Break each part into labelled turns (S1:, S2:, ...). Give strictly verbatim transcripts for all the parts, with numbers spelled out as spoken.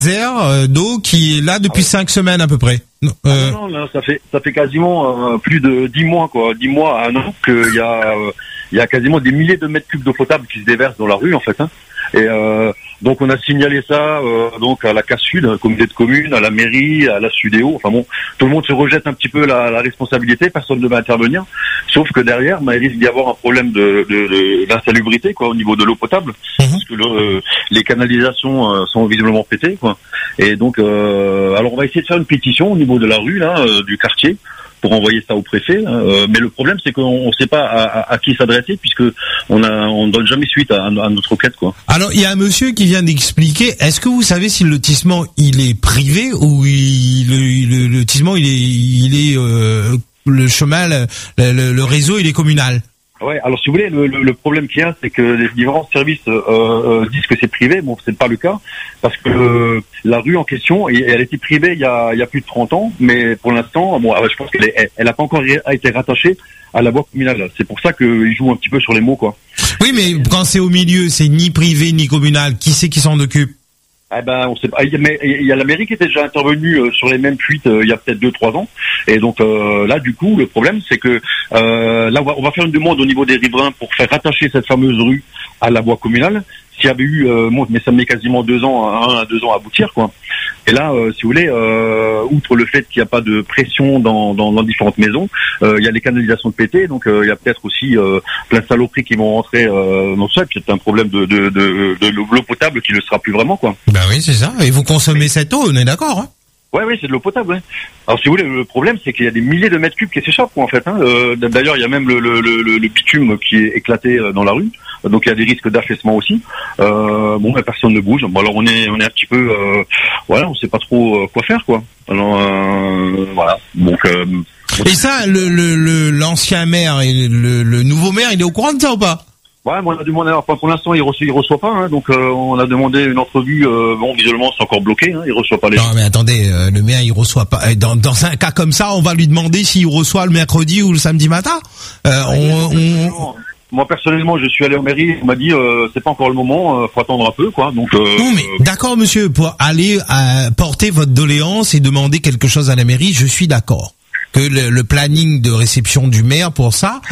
S1: euh, d'eau qui est là depuis cinq ah ouais. semaines à peu près.
S2: Non, euh... non, non, là, ça fait ça fait quasiment euh, plus de dix mois quoi, dix mois à un an qu'il y a euh, il y a quasiment des milliers de mètres cubes d'eau potable qui se déversent dans la rue en fait. Hein. Et euh, donc on a signalé ça euh, donc à la C A S Sud, à la communauté de communes, à la mairie, à la Sudéo. Enfin bon, tout le monde se rejette un petit peu la, la responsabilité, personne ne va intervenir. Sauf que derrière, bah, il risque d'y avoir un problème de, de, de d'insalubrité quoi au niveau de l'eau potable, mmh. parce que le, euh, les canalisations euh, sont visiblement pétées quoi. Et donc, euh, alors on va essayer de faire une pétition au niveau de la rue là, euh, du quartier, pour envoyer ça au préfet. Euh, mais le problème, c'est qu'on ne sait pas à, à, à qui s'adresser, puisque on a, on donne jamais suite à, à notre requête, quoi.
S1: Alors, il y a un monsieur qui vient d'expliquer. Est-ce que vous savez si le lotissement il est privé ou il, le, le lotissement il est, il est euh, le chemin, le, le, le réseau, il est communal?
S2: Ouais, alors si vous voulez, le, le, le problème qu'il y a, c'est que les différents services euh, euh, disent que c'est privé. Bon, c'est pas le cas, parce que euh, la rue en question, elle était privée il y a, il y a plus de trente ans, mais pour l'instant, bon, je pense qu'elle est, elle a pas encore été rattachée à la voie communale. C'est pour ça qu'ils jouent un petit peu sur les mots, quoi.
S1: Oui, mais quand c'est au milieu, c'est ni privé ni communal. Qui c'est qui s'en occupe?
S2: Eh ben, on sait pas. Mais il y a la mairie qui était déjà intervenue euh, sur les mêmes fuites euh, il y a peut-être deux, trois ans. Et donc euh, là, du coup, le problème, c'est que euh, là, on va, on va faire une demande au niveau des riverains pour faire rattacher cette fameuse rue à la voie communale. S'il y avait eu, euh, bon, mais ça met quasiment deux ans, un à deux ans à aboutir, quoi. Et là, euh, si vous voulez, euh, outre le fait qu'il n'y a pas de pression dans, dans, dans différentes maisons, euh, il y a les canalisations de pété, donc euh, il y a peut-être aussi euh, plein de saloperies qui vont rentrer euh, dans ça, et puis c'est un problème de, de, de, de l'eau potable qui ne le sera plus vraiment, quoi.
S1: Ben oui, c'est ça. Et vous consommez cette eau, on est d'accord, hein?
S2: Ouais, oui, c'est de l'eau potable. Ouais. Alors, si vous voulez, le problème, c'est qu'il y a des milliers de mètres cubes qui s'échappent, quoi, en fait. Hein. Euh, d'ailleurs, il y a même le, le, le, le bitume qui est éclaté dans la rue, donc il y a des risques d'affaissement aussi. Euh, bon, ben, personne ne bouge. Bon, alors on est, on est un petit peu, euh, voilà, on sait pas trop euh, quoi faire, quoi. Alors, euh, voilà. Donc. Euh,
S1: et ça, le, le, l'ancien maire et le, le nouveau maire, il est au courant de ça ou pas?
S2: Ouais, moi on a demandé. Alors, pour l'instant, il reçoit, il reçoit pas. Hein, donc, euh, on a demandé une entrevue. Euh, bon, visuellement, c'est encore bloqué. Hein, il reçoit pas les.
S1: Non, mais attendez, euh, le maire, il reçoit pas. Dans, dans un cas comme ça, on va lui demander s'il reçoit le mercredi ou le samedi matin. Euh, on, on...
S2: Moi, personnellement, je suis allé en mairie. On m'a dit, euh, c'est pas encore le moment. Euh, faut attendre un peu, quoi. Donc. Euh,
S1: non, mais d'accord, monsieur, pour aller euh, porter votre doléance et demander quelque chose à la mairie, je suis d'accord. Que le, le planning de réception du maire pour ça,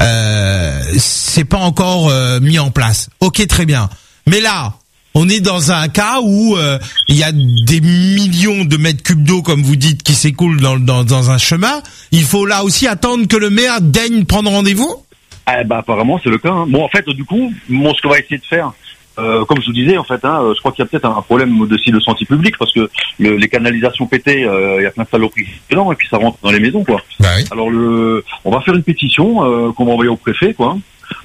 S1: euh, c'est pas encore euh, mis en place. Ok, très bien. Mais là, on est dans un cas où euh, il y a des millions de mètres cubes d'eau, comme vous dites, qui s'écoulent dans, dans, dans un chemin. Il faut là aussi attendre que le maire daigne prendre rendez-vous.
S2: Ah, bah apparemment c'est le cas. Hein. Bon, en fait, du coup, bon, ce qu'on va essayer de faire. Euh, comme je vous disais, en fait, hein, je crois qu'il y a peut-être un problème aussi de santé publique parce que le, les canalisations pétées, euh, il y a plein de saloperies dedans et puis ça rentre dans les maisons, quoi.
S1: Bah oui.
S2: Alors le, on va faire une pétition euh, qu'on va envoyer au préfet, quoi.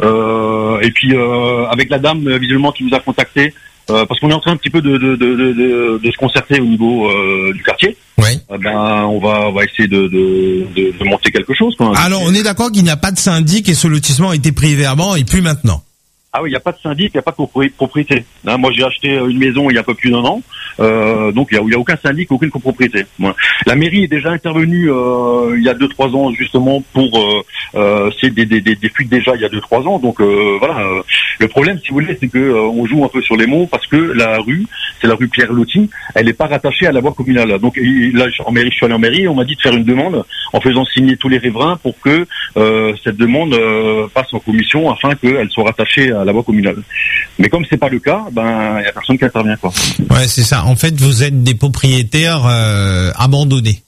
S2: Euh, et puis euh, avec la dame visiblement qui nous a contacté, euh, parce qu'on est en train un petit peu de de de de, de, de se concerter au niveau euh, du quartier.
S1: Oui.
S2: Euh, ben on va on va essayer de de, de, de monter quelque chose, quoi.
S1: Alors on est d'accord qu'il n'y a pas de syndic et ce lotissement a été privé avant et plus maintenant.
S2: Ah oui, il n'y a pas de syndic, il n'y a pas de propriété. Hein, moi, j'ai acheté une maison il y a un peu plus d'un an, euh, donc il n'y a, a aucun syndic, aucune copropriété. Voilà. La mairie est déjà intervenue euh, il y a deux trois ans justement pour euh, euh, c'est des, des, des, des fuites déjà il y a deux trois ans. Donc euh, voilà. Euh, le problème, si vous voulez, c'est que euh, on joue un peu sur les mots parce que la rue, c'est la rue Pierre Loti, elle n'est pas rattachée à la voie communale. Donc là, en mairie, je suis allé en mairie, on m'a dit de faire une demande en faisant signer tous les riverains pour que euh, cette demande euh, passe en commission afin qu'elle soit rattachée à la voie communale. Mais comme c'est pas le cas, ben il y a personne qui intervient, quoi.
S1: Ouais, c'est ça. En fait, vous êtes des propriétaires euh, abandonnés.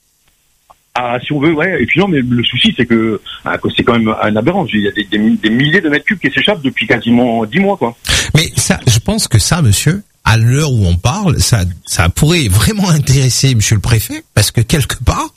S2: Ah, si on veut, ouais. Et puis non, mais le souci, c'est que, ah, que c'est quand même un aberrant. Il y a des, des, des milliers de mètres cubes qui s'échappent depuis quasiment dix mois, quoi.
S1: Mais ça, je pense que ça, monsieur, à l'heure où on parle, ça, ça pourrait vraiment intéresser monsieur le préfet, parce que quelque part,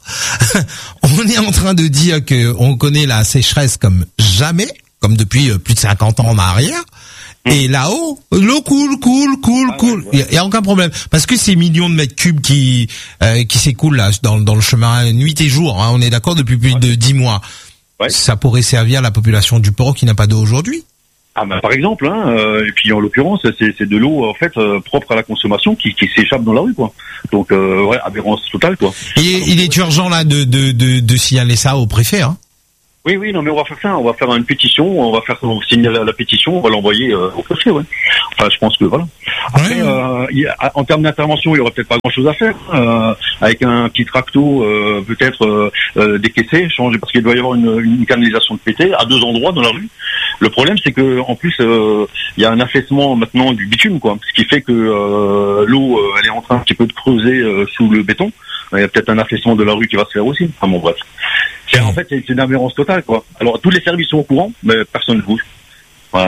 S1: on est en train de dire que on connaît la sécheresse comme jamais, comme depuis plus de cinquante ans en arrière. Et là-haut, l'eau coule, coule, coule, ah coule. Il ouais, ouais. y, y a aucun problème parce que ces millions de mètres cubes qui euh, qui s'écoulent là dans dans le chemin nuit et jour, hein, on est d'accord depuis plus ouais. de dix mois. Ouais. Ça pourrait servir à la population du port qui n'a pas d'eau aujourd'hui.
S2: Ah ben par exemple, hein, euh, et puis en l'occurrence, c'est, c'est de l'eau en fait euh, propre à la consommation qui, qui s'échappe dans la rue, quoi. Donc euh, ouais, aberrance totale, quoi.
S1: Et alors, il est urgent là de de de, de signaler ça au préfet, hein.
S2: Oui, oui, non, mais on va faire ça. On va faire une pétition. On va faire on va signer la, la pétition. On va l'envoyer euh, au préfet, ouais. Enfin, Enfin, je pense que voilà. Après,
S1: Ouais.
S2: euh, il y a- en termes d'intervention, il y aurait peut-être pas grand-chose à faire. Euh, avec un petit tracto, euh, peut-être euh, euh, décaisser, changer, parce qu'il doit y avoir une, une canalisation de pété à deux endroits dans la rue. Le problème, c'est que en plus, euh, il y a un affaissement maintenant du bitume, quoi, ce qui fait que euh, l'eau, euh, elle est en train un petit peu de creuser euh, sous le béton. Il y a peut-être un affaissement de la rue qui va se faire aussi. Enfin bon, bref. C'est, en fait, c'est, c'est une aberrance totale, quoi. Alors, tous les services sont au courant, mais personne ne bouge. Voilà.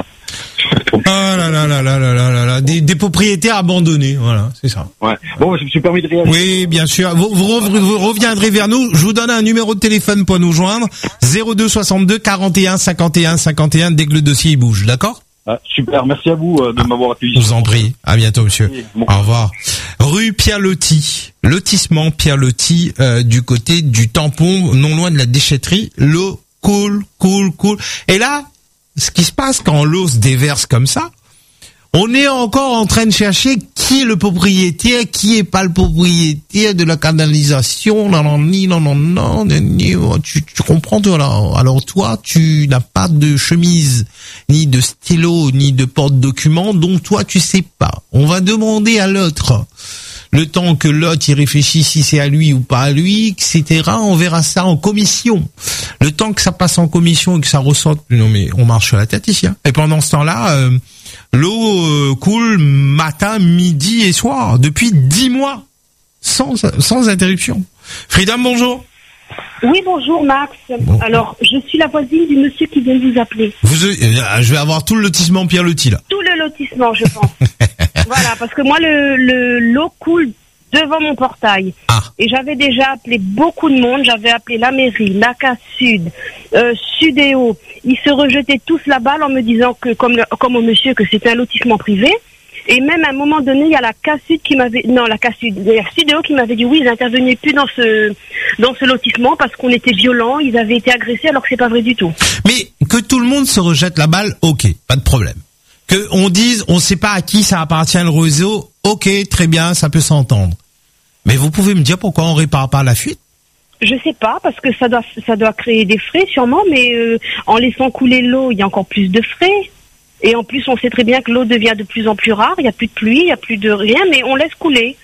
S1: Ah là là là là là là là là, des, des propriétaires abandonnés, voilà, c'est ça.
S2: Ouais. Bon, je me suis permis de réagir.
S1: Oui, bien sûr. Vous, vous, rev- vous reviendrez vers nous. Je vous donne un numéro de téléphone pour nous joindre. zéro deux soixante-deux quarante et un cinquante et un cinquante et un dès que le dossier il bouge, d'accord?
S2: Ah, super. Merci à vous euh, de m'avoir accueilli.
S1: Je vous en prie. À bientôt, monsieur.
S2: Bon.
S1: Au revoir. Rue Pierre Loti. Lotissement Pierre Loti, euh, du côté du tampon, non loin de la déchetterie. L'eau coule, coule, coule. Et là, ce qui se passe quand l'eau se déverse comme ça, on est encore en train de chercher qui est le propriétaire, qui est pas le propriétaire de la canalisation. Non, non, ni, non, non, non, ni, tu, tu comprends, toi, là. Alors, toi, tu n'as pas de chemise, ni de stylo, ni de porte-document, donc toi, tu sais pas. On va demander à l'autre. Le temps que l'autre, il réfléchit si c'est à lui ou pas à lui, et cetera. On verra ça en commission. Le temps que ça passe en commission et que ça ressorte, non mais on marche sur la tête ici. Hein. Et pendant ce temps-là, euh, l'eau euh, coule matin, midi et soir depuis dix mois, sans sans interruption. Freedom, bonjour.
S3: Oui, bonjour Max.
S1: Bon.
S3: Alors, je suis la voisine du monsieur qui vient de vous appeler.
S1: Vous, euh, je vais avoir tout le lotissement Pierre Loti là.
S3: Tout le lotissement, je pense. Voilà, parce que moi, le le- l'eau coule devant mon portail.
S1: Ah.
S3: Et j'avais déjà appelé beaucoup de monde. J'avais appelé la mairie, l'A C A Sud, euh, Sudéo. Ils se rejetaient tous la balle en me disant que, comme, le, comme au monsieur, que c'était un lotissement privé. Et même à un moment donné, il y a la C A Sud qui m'avait, non, la C A Sud, il y a Sudéo qui m'avait dit oui, ils n'intervenaient plus dans ce, dans ce lotissement parce qu'on était violents, ils avaient été agressés alors que c'est pas vrai du tout.
S1: Mais que tout le monde se rejette la balle, ok, pas de problème. Que on dise, on sait pas à qui ça appartient le réseau, ok, très bien, ça peut s'entendre. Mais vous pouvez me dire pourquoi on répare pas la fuite?
S3: Je sais pas, parce que ça doit, ça doit créer des frais sûrement, mais euh, en laissant couler l'eau, il y a encore plus de frais. Et en plus, on sait très bien que l'eau devient de plus en plus rare, il n'y a plus de pluie, il n'y a plus de rien, mais on laisse couler.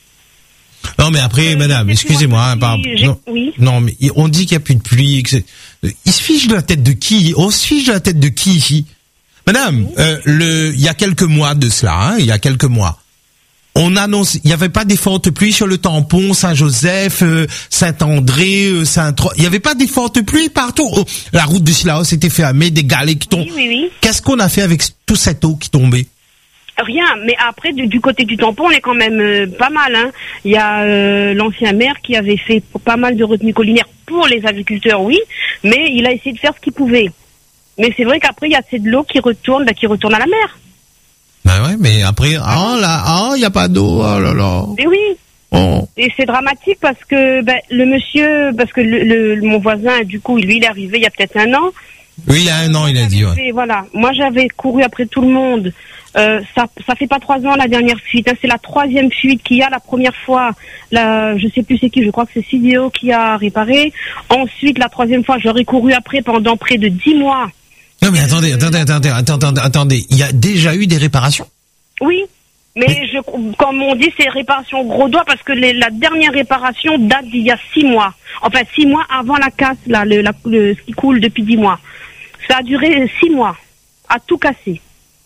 S1: Non, mais après,
S3: Euh,
S1: madame,
S3: c'est
S1: excusez-moi,
S3: moi
S1: hein,
S3: qui-
S1: par-
S3: j'ai-
S1: non,
S3: oui.
S1: non, mais on dit qu'il y a plus de pluie, que c'est- il se fiche de la tête de qui? On se fiche de la tête de qui ici? Madame, euh, le, il y a quelques mois de cela, hein, il y a quelques mois. On annonce, il n'y avait pas des fortes pluies sur le tampon, Saint-Joseph, euh, Saint-André, euh, Saint-Troy. Il n'y avait pas des fortes pluies partout. Oh, la route de Silao s'était fermée, des galets qui tombent.
S3: Oui, oui, oui.
S1: Qu'est-ce qu'on a fait avec toute cette eau qui tombait?
S3: Rien, mais après, du, du côté du tampon, on est quand même euh, pas mal. Hein. Il y a euh, l'ancien maire qui avait fait pas mal de retenues collinaires pour les agriculteurs, oui, mais il a essayé de faire ce qu'il pouvait. Mais c'est vrai qu'après, il y a assez de l'eau qui retourne, bah, qui retourne à la mer.
S1: Ben ouais, mais après, ah là, ah, il n'y a pas d'eau, oh là là.
S3: Et oui,
S1: Oh.
S3: et c'est dramatique parce que ben, le monsieur, parce que le, le- mon voisin, du coup, lui, il est arrivé il y a peut-être un an.
S1: Oui, il y a un an, il a dit, ouais.
S3: Et voilà, moi j'avais couru après tout le monde. Euh, ça, ça fait pas trois ans la dernière fuite. Hein. C'est la troisième fuite qu'il y a. La première fois, la, je sais plus c'est qui. Je crois que c'est Sidéo qui a réparé. Ensuite, la troisième fois, j'aurais couru après pendant près de dix mois.
S1: Non, mais attendez, attendez, attendez, attendez, attendez. Il y a déjà eu des réparations?
S3: Oui, mais je, comme on dit, c'est réparation gros doigt parce que les, la dernière réparation date d'il y a six mois. Enfin, six mois avant la casse, là, le, la, le, ce qui coule depuis dix mois. Ça a duré six mois, à tout casser.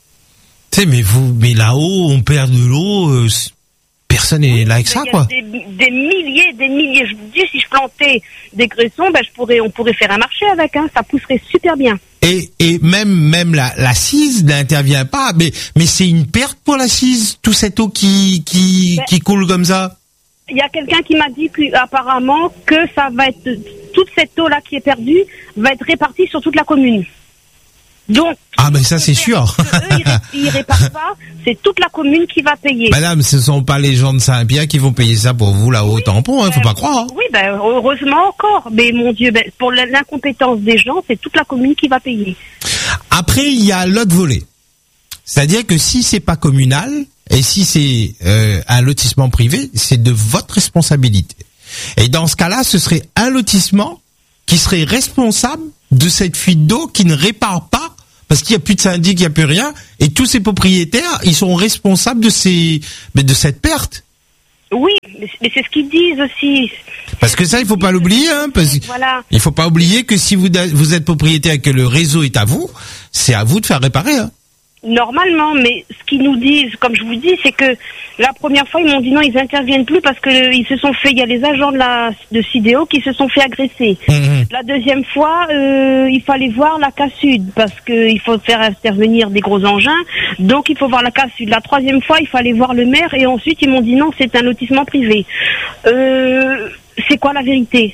S1: Tu sais, mais vous, mais là-haut, on perd de l'eau, euh, personne n'est là avec ça,
S3: Il y a
S1: quoi.
S3: Des, des milliers, des milliers. Je vous dis, si je plantais des graissons, ben, je pourrais, on pourrait faire un marché avec, hein. Ça pousserait super bien.
S1: Et, et même, même la, la cise n'intervient pas, mais, mais c'est une perte pour la cise, toute cette eau qui, qui,
S3: Ben,
S1: qui coule comme ça.
S3: Il y a quelqu'un qui m'a dit que, apparemment que ça va être, toute cette eau-là qui est perdue va être répartie sur toute la commune. Donc.
S1: Ah, ben ça, c'est sûr.
S3: Eux, ils, ré- ils réparent pas, c'est toute la commune qui va payer.
S1: Madame, ce sont pas les gens de Saint-Pierre qui vont payer ça pour vous là-haut au tampon, hein, faut pas croire.
S3: Oui, ben, heureusement encore. Mais mon Dieu, ben, pour l'incompétence des gens, c'est toute la commune qui va payer.
S1: Après, il y a l'autre volet. C'est-à-dire que si c'est pas communal, et si c'est euh, un lotissement privé, c'est de votre responsabilité. Et dans ce cas-là, ce serait un lotissement qui serait responsable de cette fuite d'eau qui ne répare pas, parce qu'il y a plus de syndic, il y a plus rien, et tous ces propriétaires, ils sont responsables de ces, de cette perte.
S3: Oui, mais mais c'est ce qu'ils disent aussi.
S1: Parce que ça, il faut pas l'oublier, hein, parce que
S3: Voilà.
S1: il faut pas oublier que si vous vous êtes propriétaire et que le réseau est à vous, c'est à vous de faire réparer, hein.
S3: Normalement, mais ce qu'ils nous disent, comme je vous dis, c'est que la première fois, ils m'ont dit non, ils interviennent plus parce que ils se sont fait, il y a les agents de la de Sidéo qui se sont fait agresser.
S1: Mmh.
S3: La deuxième fois, euh, il fallait voir la C A Sud parce que il faut faire intervenir des gros engins, donc il faut voir la C A Sud. La troisième fois, il fallait voir le maire et ensuite ils m'ont dit non, c'est un lotissement privé. Euh, c'est quoi la vérité?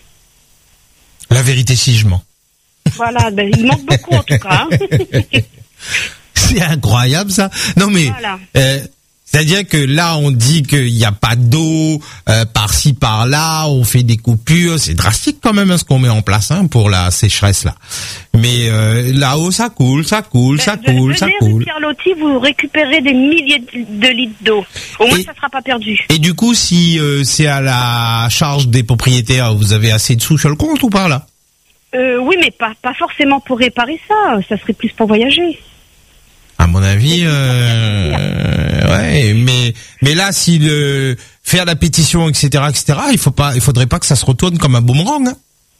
S1: La vérité, si je mens.
S3: Voilà, ben, il manque beaucoup en tout cas. Hein.
S1: C'est incroyable ça. Non mais,
S3: Voilà.
S1: euh, c'est-à-dire que là on dit qu'il n'y a pas d'eau euh, par-ci par-là, on fait des coupures, c'est drastique quand même hein, ce qu'on met en place hein, pour la sécheresse là. Mais euh, là-haut ça coule, ça coule, ça
S3: Ben,
S1: coule,
S3: venez,
S1: ça
S3: rue
S1: coule.
S3: Pierre-Loti, vous récupérez des milliers de litres d'eau. Au moins
S1: Et-
S3: ça sera pas perdu.
S1: Et du coup si euh, c'est à la charge des propriétaires, vous avez assez de sous sur le compte ou pas là?
S3: Euh, oui, mais pas pas forcément pour réparer ça. Ça serait plus pour voyager.
S1: À mon avis, euh, ouais, mais mais là, si le faire la pétition, et cetera, et cetera, il faut pas, il faudrait pas que ça se retourne comme un boomerang. Hein.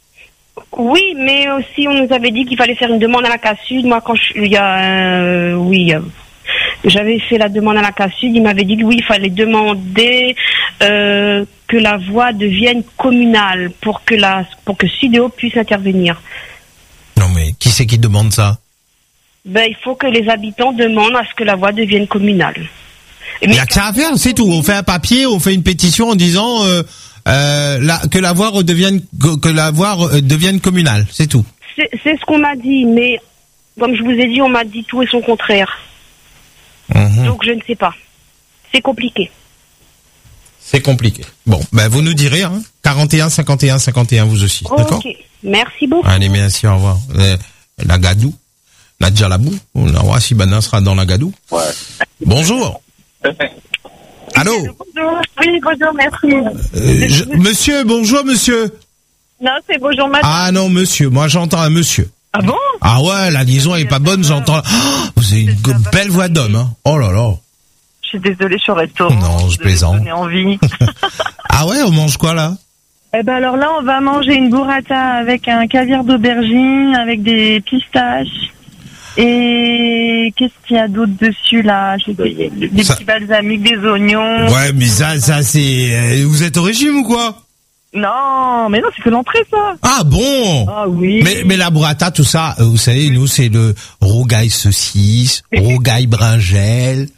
S3: Oui, mais aussi on nous avait dit qu'il fallait faire une demande à la C A Sud. Moi, quand je, il y a, euh, oui, euh, j'avais fait la demande à la C A Sud. Il m'avait dit que oui, il fallait demander euh, que la voie devienne communale pour que la pour que Sidéo puisse intervenir.
S1: Non mais qui c'est qui demande ça?
S3: Ben, il faut que les habitants demandent à ce que la voie devienne communale.
S1: Il y a que ça à faire, c'est tout. On fait un papier, on fait une pétition en disant euh, euh, la, que la voie redevienne que, que la voie re- devienne communale, c'est tout.
S3: C'est c'est ce qu'on m'a dit, mais comme je vous ai dit, on m'a dit tout et son contraire.
S1: Mhm.
S3: Donc je ne sais pas. C'est compliqué.
S1: C'est compliqué. Bon, ben vous nous direz, hein. quarante et un, cinquante et un, cinquante et un, vous aussi, d'accord?
S3: Ok, merci beaucoup.
S1: Allez, merci, au revoir. Euh, la Gadou, Nadja Labou, on va voir si Bana sera dans la Gadou.
S2: Ouais.
S1: Bonjour. Allô.
S4: Bonjour. Oui, bonjour, merci.
S1: Euh, je- monsieur, bonjour monsieur.
S4: Non, c'est bonjour, madame.
S1: Ah non, monsieur, moi j'entends un monsieur.
S4: Ah bon?
S1: Ah ouais, la liaison est pas bonne, j'entends. Oh, vous avez une go- belle voix d'homme, hein. Oh là là.
S4: Je suis désolée, je suis au restaurant.
S1: Non, je plaisante.
S4: Donner envie.
S1: Ah ouais, on mange quoi là?
S4: Eh ben alors là, on va manger une burrata avec un caviar d'aubergine, avec des pistaches. Et qu'est-ce qu'il y a d'autre dessus là? J'ai des, des
S1: Ça-
S4: petits balsamiques, des oignons.
S1: Ouais, mais ça, ça c'est. euh, Vous êtes au régime ou quoi?
S4: Non, mais non, c'est que l'entrée ça.
S1: Ah bon?
S4: Ah oui.
S1: Mais, mais la burrata, tout ça, euh, vous savez, nous, c'est le rogaille saucisse, rogaille bringelle,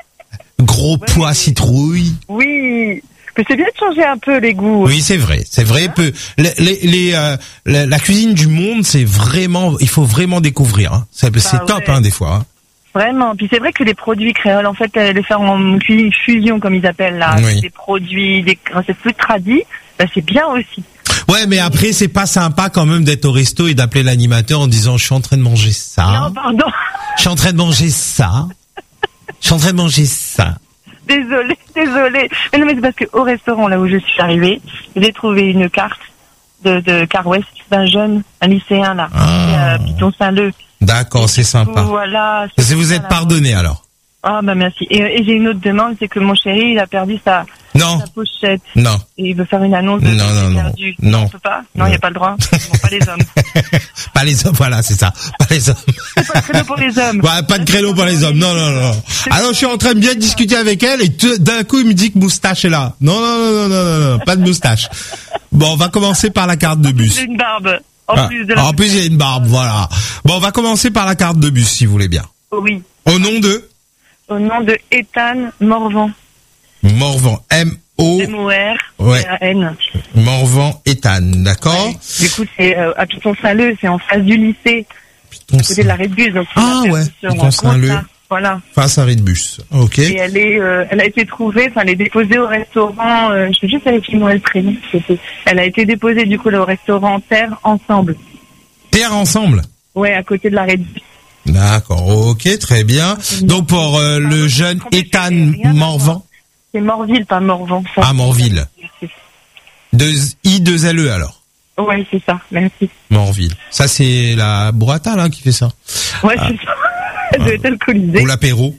S1: gros
S4: Ouais,
S1: pois
S4: oui.
S1: citrouille.
S4: Oui. Mais c'est bien de changer un peu les goûts.
S1: Oui, c'est vrai, c'est vrai. Peu, les, les, les, euh, la, la cuisine du monde, c'est vraiment, il faut vraiment découvrir. Hein. C'est, c'est top,
S4: ouais.
S1: hein, des fois. Hein.
S4: Vraiment. Puis c'est vrai que les produits créoles, en fait, euh, les faire en cuisine fusion, comme ils appellent là,
S1: Oui.
S4: avec des produits, des recettes plus tradies, bah, c'est bien aussi.
S1: Ouais, mais après, c'est pas sympa quand même d'être au resto et d'appeler l'animateur en disant je suis en train de manger ça,
S4: Non, pardon.
S1: je suis en train de manger ça, je suis en train de manger ça.
S4: Désolée, désolée. Mais non, mais c'est parce qu'au restaurant, là où je suis arrivée, j'ai trouvé une carte de, de Car West d'un jeune, un lycéen, là,
S1: Ah.
S4: à Piton Saint-Leu.
S1: D'accord, c'est sympa.
S4: Voilà.
S1: Si vous êtes
S4: voilà.
S1: pardonné alors.
S4: Ah, bah, merci. Et, et j'ai une autre demande, c'est que mon chéri, il a perdu sa,
S1: Non,
S4: sa pochette.
S1: non.
S4: Et il veut faire une annonce de
S1: Non,
S4: qu'il
S1: non,
S4: est
S1: non.
S4: perdu.
S1: Non.
S4: On peut pas? Non, il n'y a pas le droit. Bon, pas les hommes.
S1: Pas les hommes, voilà, c'est ça. Pas les hommes.
S4: Pas de créneau pour les hommes.
S1: Ouais, pas de créneau pour les hommes. Non, non, non. Alors, je suis en train de bien discuter avec elle et tout- d'un coup, il me dit que moustache est là. Non, non, non, non, non, non, non, pas de moustache. Bon, on va commencer par la carte de bus.
S4: J'ai une barbe. En
S1: Ah,
S4: plus de la...
S1: en plus, il y a une barbe, voilà. Bon, on va commencer par la carte de bus, si vous voulez bien.
S4: Oui.
S1: Au nom de
S4: Au nom de Ethan Morvan.
S1: Morvan, M O
S4: M O R
S1: Ouais.
S4: A N.
S1: Morvan Ethan, d'accord?
S4: Du coup, c'est euh, à Piton-Saint-Leu, c'est en face du lycée,
S1: Piton
S4: à côté de l'arrêt de bus. Donc c'est
S1: Ah
S4: la
S1: ouais,
S4: permission en
S1: Piton-Saint-Leu.
S4: compte, là. Voilà.
S1: Face arrêt de bus. Ok.
S4: Et elle est, euh, elle a été trouvée, enfin, elle est déposée au restaurant. Euh, je vais juste vérifier moi le prénom. c'était- Elle a été déposée du coup là, au restaurant Terre Ensemble.
S1: Terre ensemble.
S4: Ouais, à côté de l'arrêt de bus.
S1: D'accord, ok, très bien. Donc pour euh, le jeune Ethan Morvan,
S4: C'est Morville, pas Morvan. Ça,
S1: Ah, Morville. deux I deux L E alors.
S4: Ouais, c'est ça. Merci.
S1: Morville. Ça c'est la burrata là qui fait ça.
S4: Ouais,
S1: Ah.
S4: c'est ça. Elle devait être alcoolisée.
S1: Ou l'apéro.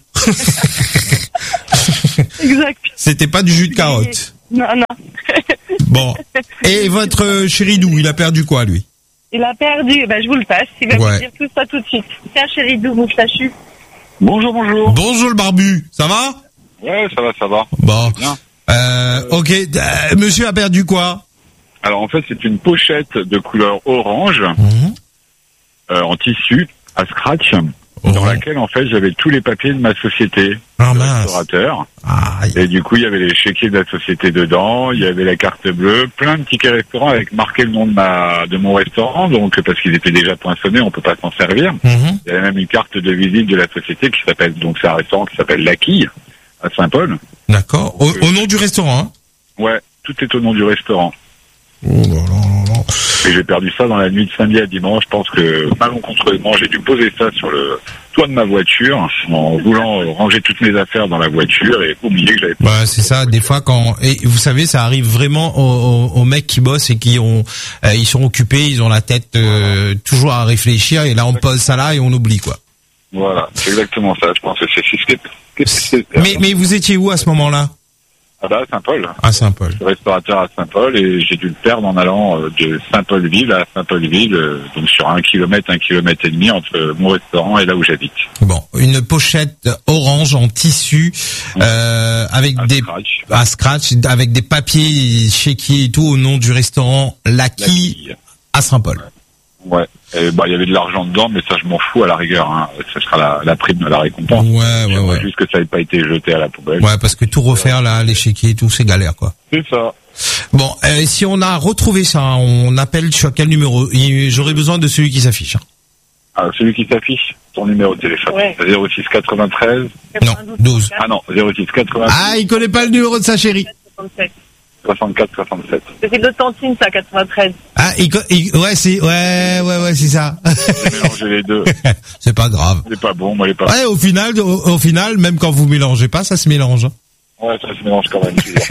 S4: Exact.
S1: C'était pas du jus de carotte.
S4: Non, non.
S1: Bon. Et votre euh, chéridou, il a perdu quoi, lui?
S4: Il a perdu, ben, je vous le passe. Il va
S1: Ouais.
S4: vous dire tout ça tout de suite. Tiens, chéridou, moustachu.
S2: Bonjour, bonjour.
S1: Bonjour le barbu, ça va?
S2: Ouais, ça va, ça va.
S1: Bon.
S2: Bien.
S1: Euh, ok, euh, monsieur a perdu quoi?
S2: Alors en fait, c'est une pochette de couleur orange
S1: Mmh.
S2: euh, en tissu à scratch,
S1: Oh.
S2: dans laquelle en fait j'avais tous les papiers de ma société,
S1: Ah
S2: de
S1: mince.
S2: restaurateur.
S1: Ah,
S2: Et du coup, il y avait les chéquiers de la société dedans, il y avait la carte bleue, plein de tickets restaurants avec marqué le nom de ma de mon restaurant, donc parce qu'ils étaient déjà poinçonnés, on peut pas s'en servir.
S1: mhm.
S2: Il y avait même une carte de visite de la société qui s'appelle, donc c'est un restaurant qui s'appelle La Quille à Saint-Paul.
S1: D'accord. Au, au nom du restaurant, hein?
S2: Ouais, tout est au nom du restaurant.
S1: Oh là là là là.
S2: Et j'ai perdu ça dans la nuit de samedi à dimanche. Je pense que malencontreusement, j'ai dû poser ça sur le toit de ma voiture en voulant euh, ranger toutes mes affaires dans la voiture et oublier que j'avais pas.
S1: Bah, c'est ça, des fois quand, et vous savez, ça arrive vraiment aux, aux, aux mecs qui bossent et qui ont, euh, ils sont occupés, ils ont la tête euh, toujours à réfléchir et là on pose ça là et on oublie quoi.
S2: Voilà, c'est exactement ça. Je pense que c'est ce que c'est.
S1: Mais, mais vous étiez où à ce moment-là?
S2: Ah bah, à Saint-Paul.
S1: À Saint-Paul.
S2: Le restaurateur à Saint-Paul et j'ai dû le perdre en allant euh, de Saint-Paul-Ville à Saint-Paul-Ville, euh, donc sur un kilomètre, un kilomètre et demi entre mon restaurant et là où j'habite.
S1: Bon, une pochette orange en tissu euh, avec
S2: À
S1: des
S2: scratch.
S1: à scratch avec des papiers chéquiers et tout au nom du restaurant
S2: La
S1: Lucky
S2: Quille.
S1: à Saint-Paul.
S2: Ouais. Et bah il y avait de l'argent dedans, mais ça je m'en fous à la rigueur. Hein. Ça sera la, la prime de la récompense.
S1: Ouais, ouais,
S2: J'aimerais
S1: ouais.
S2: juste que ça n'ait pas été jeté à la poubelle.
S1: Ouais, parce que tout refaire là, les chéquiers et tout, c'est galère quoi.
S2: C'est ça.
S1: Bon, euh, si on a retrouvé ça, on appelle sur quel numéro? Il- J'aurais besoin de celui qui s'affiche. hein.
S2: Alors celui qui s'affiche, ton numéro de téléphone.
S4: Ouais.
S2: zéro six quatre-vingt-treize.
S1: Non, douze.
S2: Ah non, zéro six quatre-vingt-treize.
S1: Ah, il connaît pas le numéro de sa chérie.
S4: soixante-sept.
S2: soixante-quatre soixante-sept.
S4: C'est de Tantine, ça, quatre-vingt-treize.
S1: Ah, il, co- il- ouais, c'est, ouais, ouais, ouais, c'est ça.
S2: J'ai mélangé les deux.
S1: C'est pas grave.
S2: C'est pas bon, moi il est pas
S1: Ouais, au final, au, au final, même quand vous mélangez pas, ça se mélange.
S2: bon. Ouais, ça se mélange quand même toujours.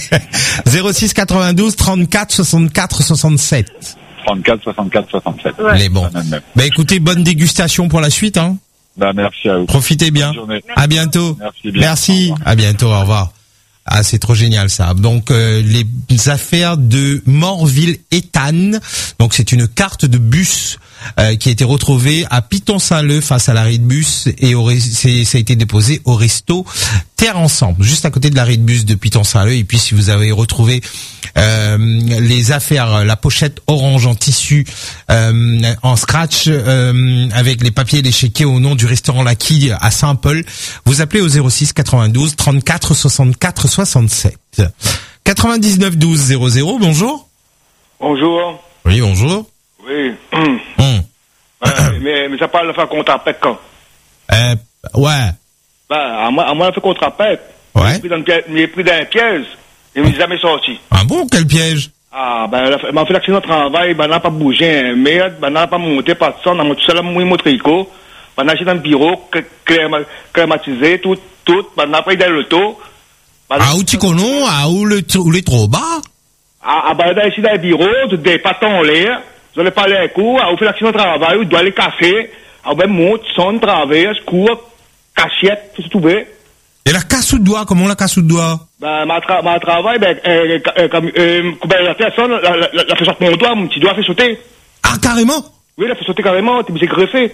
S1: zéro six quatre-vingt-douze trente-quatre soixante-quatre soixante-sept.
S2: trente-quatre soixante-quatre soixante-sept.
S4: Ouais.
S1: Les bons.
S2: Même, même.
S1: Bah écoutez, bonne dégustation pour la suite, hein.
S2: Bah merci à vous.
S1: Profitez bien.
S2: Bonne journée.
S1: À bientôt.
S2: Merci bien.
S1: Merci.
S2: Au revoir.
S1: À bientôt. Au revoir. Ah, c'est trop génial ça. Donc euh, les affaires de Morville-Étang. Donc c'est une carte de bus euh, qui a été retrouvée à Piton-Saint-Leu face à l'arrêt de bus et au, c'est, ça a été déposé au resto Terre Ensemble, juste à côté de l'arrêt de bus de Piton-Saint-Leu. Et puis si vous avez retrouvé euh, les affaires, la pochette orange en tissu, euh, en scratch, euh, avec les papiers et les chéquiers au nom du restaurant La Quille à Saint-Paul, vous appelez au zéro six quatre-vingt-douze trente-quatre soixante-quatre soixante-sept. quatre-vingt-dix-neuf douze zéro zéro, bonjour.
S5: Bonjour.
S1: Oui, bonjour.
S5: Oui.
S1: Hum.
S5: Euh, mais, mais ça parle de faire contre appel quand?
S1: Euh, ouais,
S5: Ben, à moi, à moi, on fait contre appel.
S1: ouais.
S5: Il est pris dans un piège. Il n'est jamais sorti.
S1: Ah bon, quel piège?
S5: Ah, ben, il m'a fait l'accident de travail, ben, n'a pas bougé, merde, ben, n'a pas monté, pas de sang, n'a monté seul, mon tricot, ben, n'a dans le bureau, cléma- climatisé, tout, tout, ben, n'a pas eu dans l'auto. Ben,
S1: Ah, où tu connais, ah, où le, où les trop bas?
S5: Ah, ah, ben, ici dans le bureau, des patons en l'air, vous allez parler un coup, ah, vous faites l'accident de travail, vous doit aller casser, ah, ben, monte, sonne, traverse, court, cachette, tout ce que tu veux.
S1: Et la casse sous de doigt, comment la casse sous de doigt?
S5: Ben, ma, tra ma travail, ben, euh, euh, comme, euh, ben, la personne, la, la, la fait sortir mon doigt, mon petit doigt fait sauter.
S1: Ah, carrément?
S5: Oui, la fait sauter carrément, t'es obligé de greffer.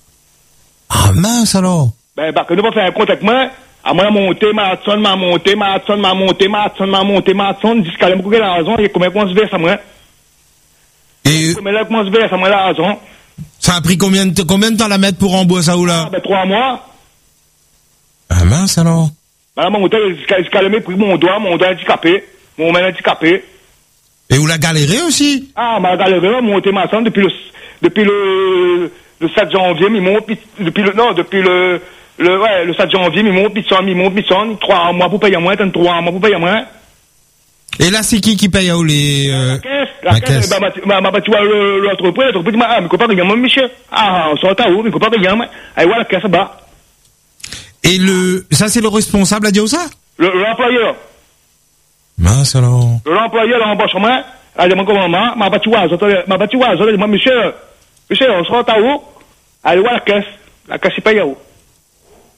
S1: Ah, mince alors.
S5: Ben, bah, que nous va faire un compte avec moi, à moi, monter, ma sonne, ma monter, ma sonne, ma monter, ma sonne, ma monter, ma sonne, jusqu'à la beaucoup de la raison, et combien qu'on se verse à moi?
S1: Et
S5: Combien là qu'on se verse à moi la raison?
S1: ça a pris combien de, combien de temps la mettre pour rembourser ça ou là?
S5: Ah, ben, trois mois.
S1: Ah, mince alors.
S5: Ben, là, mon monter, jusqu'à, jusqu'à le pris mon doigt, mon doigt handicapé, mon main handicapé.
S1: Et où la galéré aussi?
S5: Ah, ma galerie, monter ma sonne depuis le, depuis le, le sept janvier, ils m'ont, depuis le, non, depuis le, le, ouais, le sept janvier, ils m'ont, pitson, ils m'ont, pitson, trois mois pour payer à moi, t'as trois mois pour payer à moi.
S1: Et là, c'est qui qui paye à les, euh,
S5: La caisse, la,
S1: la
S5: caisse,
S1: caisse.
S5: bah, bah, bah, bah, tu vois, le- l'entreprise, l'entreprise dit, ah, mais copain, regarde, moi, monsieur. Ah, on sort à où, mais copain, regarde, moi. Allez, voilà, la caisse, bah.
S1: Et le, ça c'est le responsable à dire ça?
S5: Le, l'employeur,
S1: Mince alors.
S5: l'employeur, l'embauchement, elle dit, mon commandement, m'a battu à m'a battu à moi, monsieur, monsieur, on sort à où? Allez, voilà, la caisse. La caisse, il paye à où?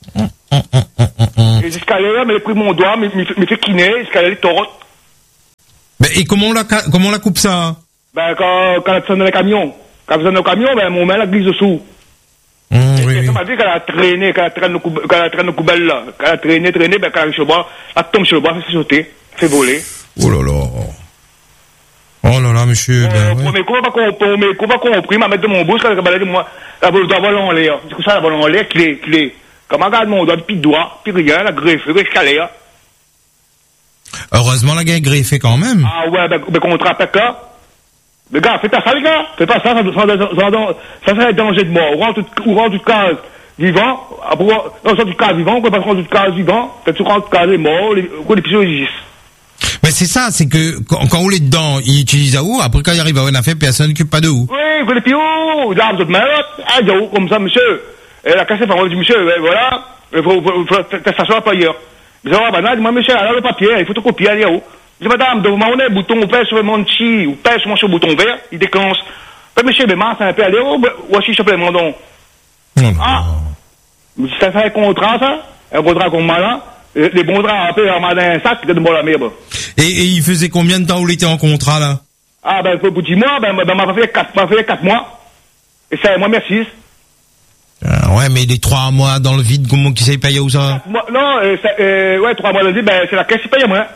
S1: Hum, hum, hum, hum, hum.
S5: Et l'escalier, là, mais j'ai pris mon doigt, mais me fait kiné, l'escalier est torote.
S1: Ben, et comment on la, ca- comment on la coupe ça?
S5: Ben, quand, quand elle sonne dans le camion, quand elle sonne dans le camion, ben, mon main, la glisse dessous.
S1: Hum,
S5: Et
S1: oui, oui.
S5: ça m'a dit qu'elle a traîné, qu'elle a traîné, qu'elle a traîné le coubelle, là. Qu'elle a traîné, traîné, ben, quand elle arrive sur le bois, elle tombe sur le bois, elle fait sauter, fait voler.
S1: Oh là là. Oh là là, monsieur.
S5: Euh,
S1: Ben, ouais.
S5: premier coup, pas compris, premier coup, pas compris, m'a mettre de mon bouche, quand elle a moi, la boule doit voler en l'air. C'est comme ça, la voler en l'air, clé, clé. Comment regarde mon doigt, puis doigt, puis rien, la greffe, l'escalier.
S1: Heureusement, la gars est greffée quand même.
S5: Ah ouais, ben, ben contre attaque là. Les gars, fais pas ça, les gars. Fais pas ça, ça, ça, ça, ça, ça serait un danger de mort. Ou rentre, ou rentre toute case vivant. Après, non, ça, toute case vivant, ou pas rentrer toute case vivant. Quand tu rentres toute case mort, les, ou les pigeons existent.
S1: Mais c'est ça, c'est que quand, quand on est dedans, il utilise à où, après quand il arrive à une affaire, personne n'occupe pas de où.
S5: Oui, vous les pigeons, là, vous êtes malade. Ah, il y a où, comme ça, monsieur. Et la cassette, on dit, monsieur, ouais, voilà. Il faut, faut, faut, faut s'asseoir pas ailleurs. Mais ça va, ben, dis-moi, monsieur, alors le papier, il faut tout copier, allez, où. Je dis, madame, devant mon bouton, on pèse sur mon chi, ou pèse sur mon bouton vert, il déclenche. Ben, monsieur, ben, mince, un peu, allez, où, voici, je mon don.
S1: Non,
S5: Ah! Ça fait un contrat, ça? Un contrat comme malin. Les bons draps, un peu, en malin, un sac, de bon la merde.
S1: Et, et il faisait combien de temps où il était en contrat, là?
S5: Ah, ben, pour dix mois, ben, ben, m'a fait quatre, m'a fait quatre mois. Et ça, moi, merci.
S1: Ah, ouais, mais les trois mois dans le vide, comment qui s'est payé où ça?
S5: Moi, non, euh, ça, euh, ouais, trois mois de vie, ben, c'est la caisse qui paye à moi.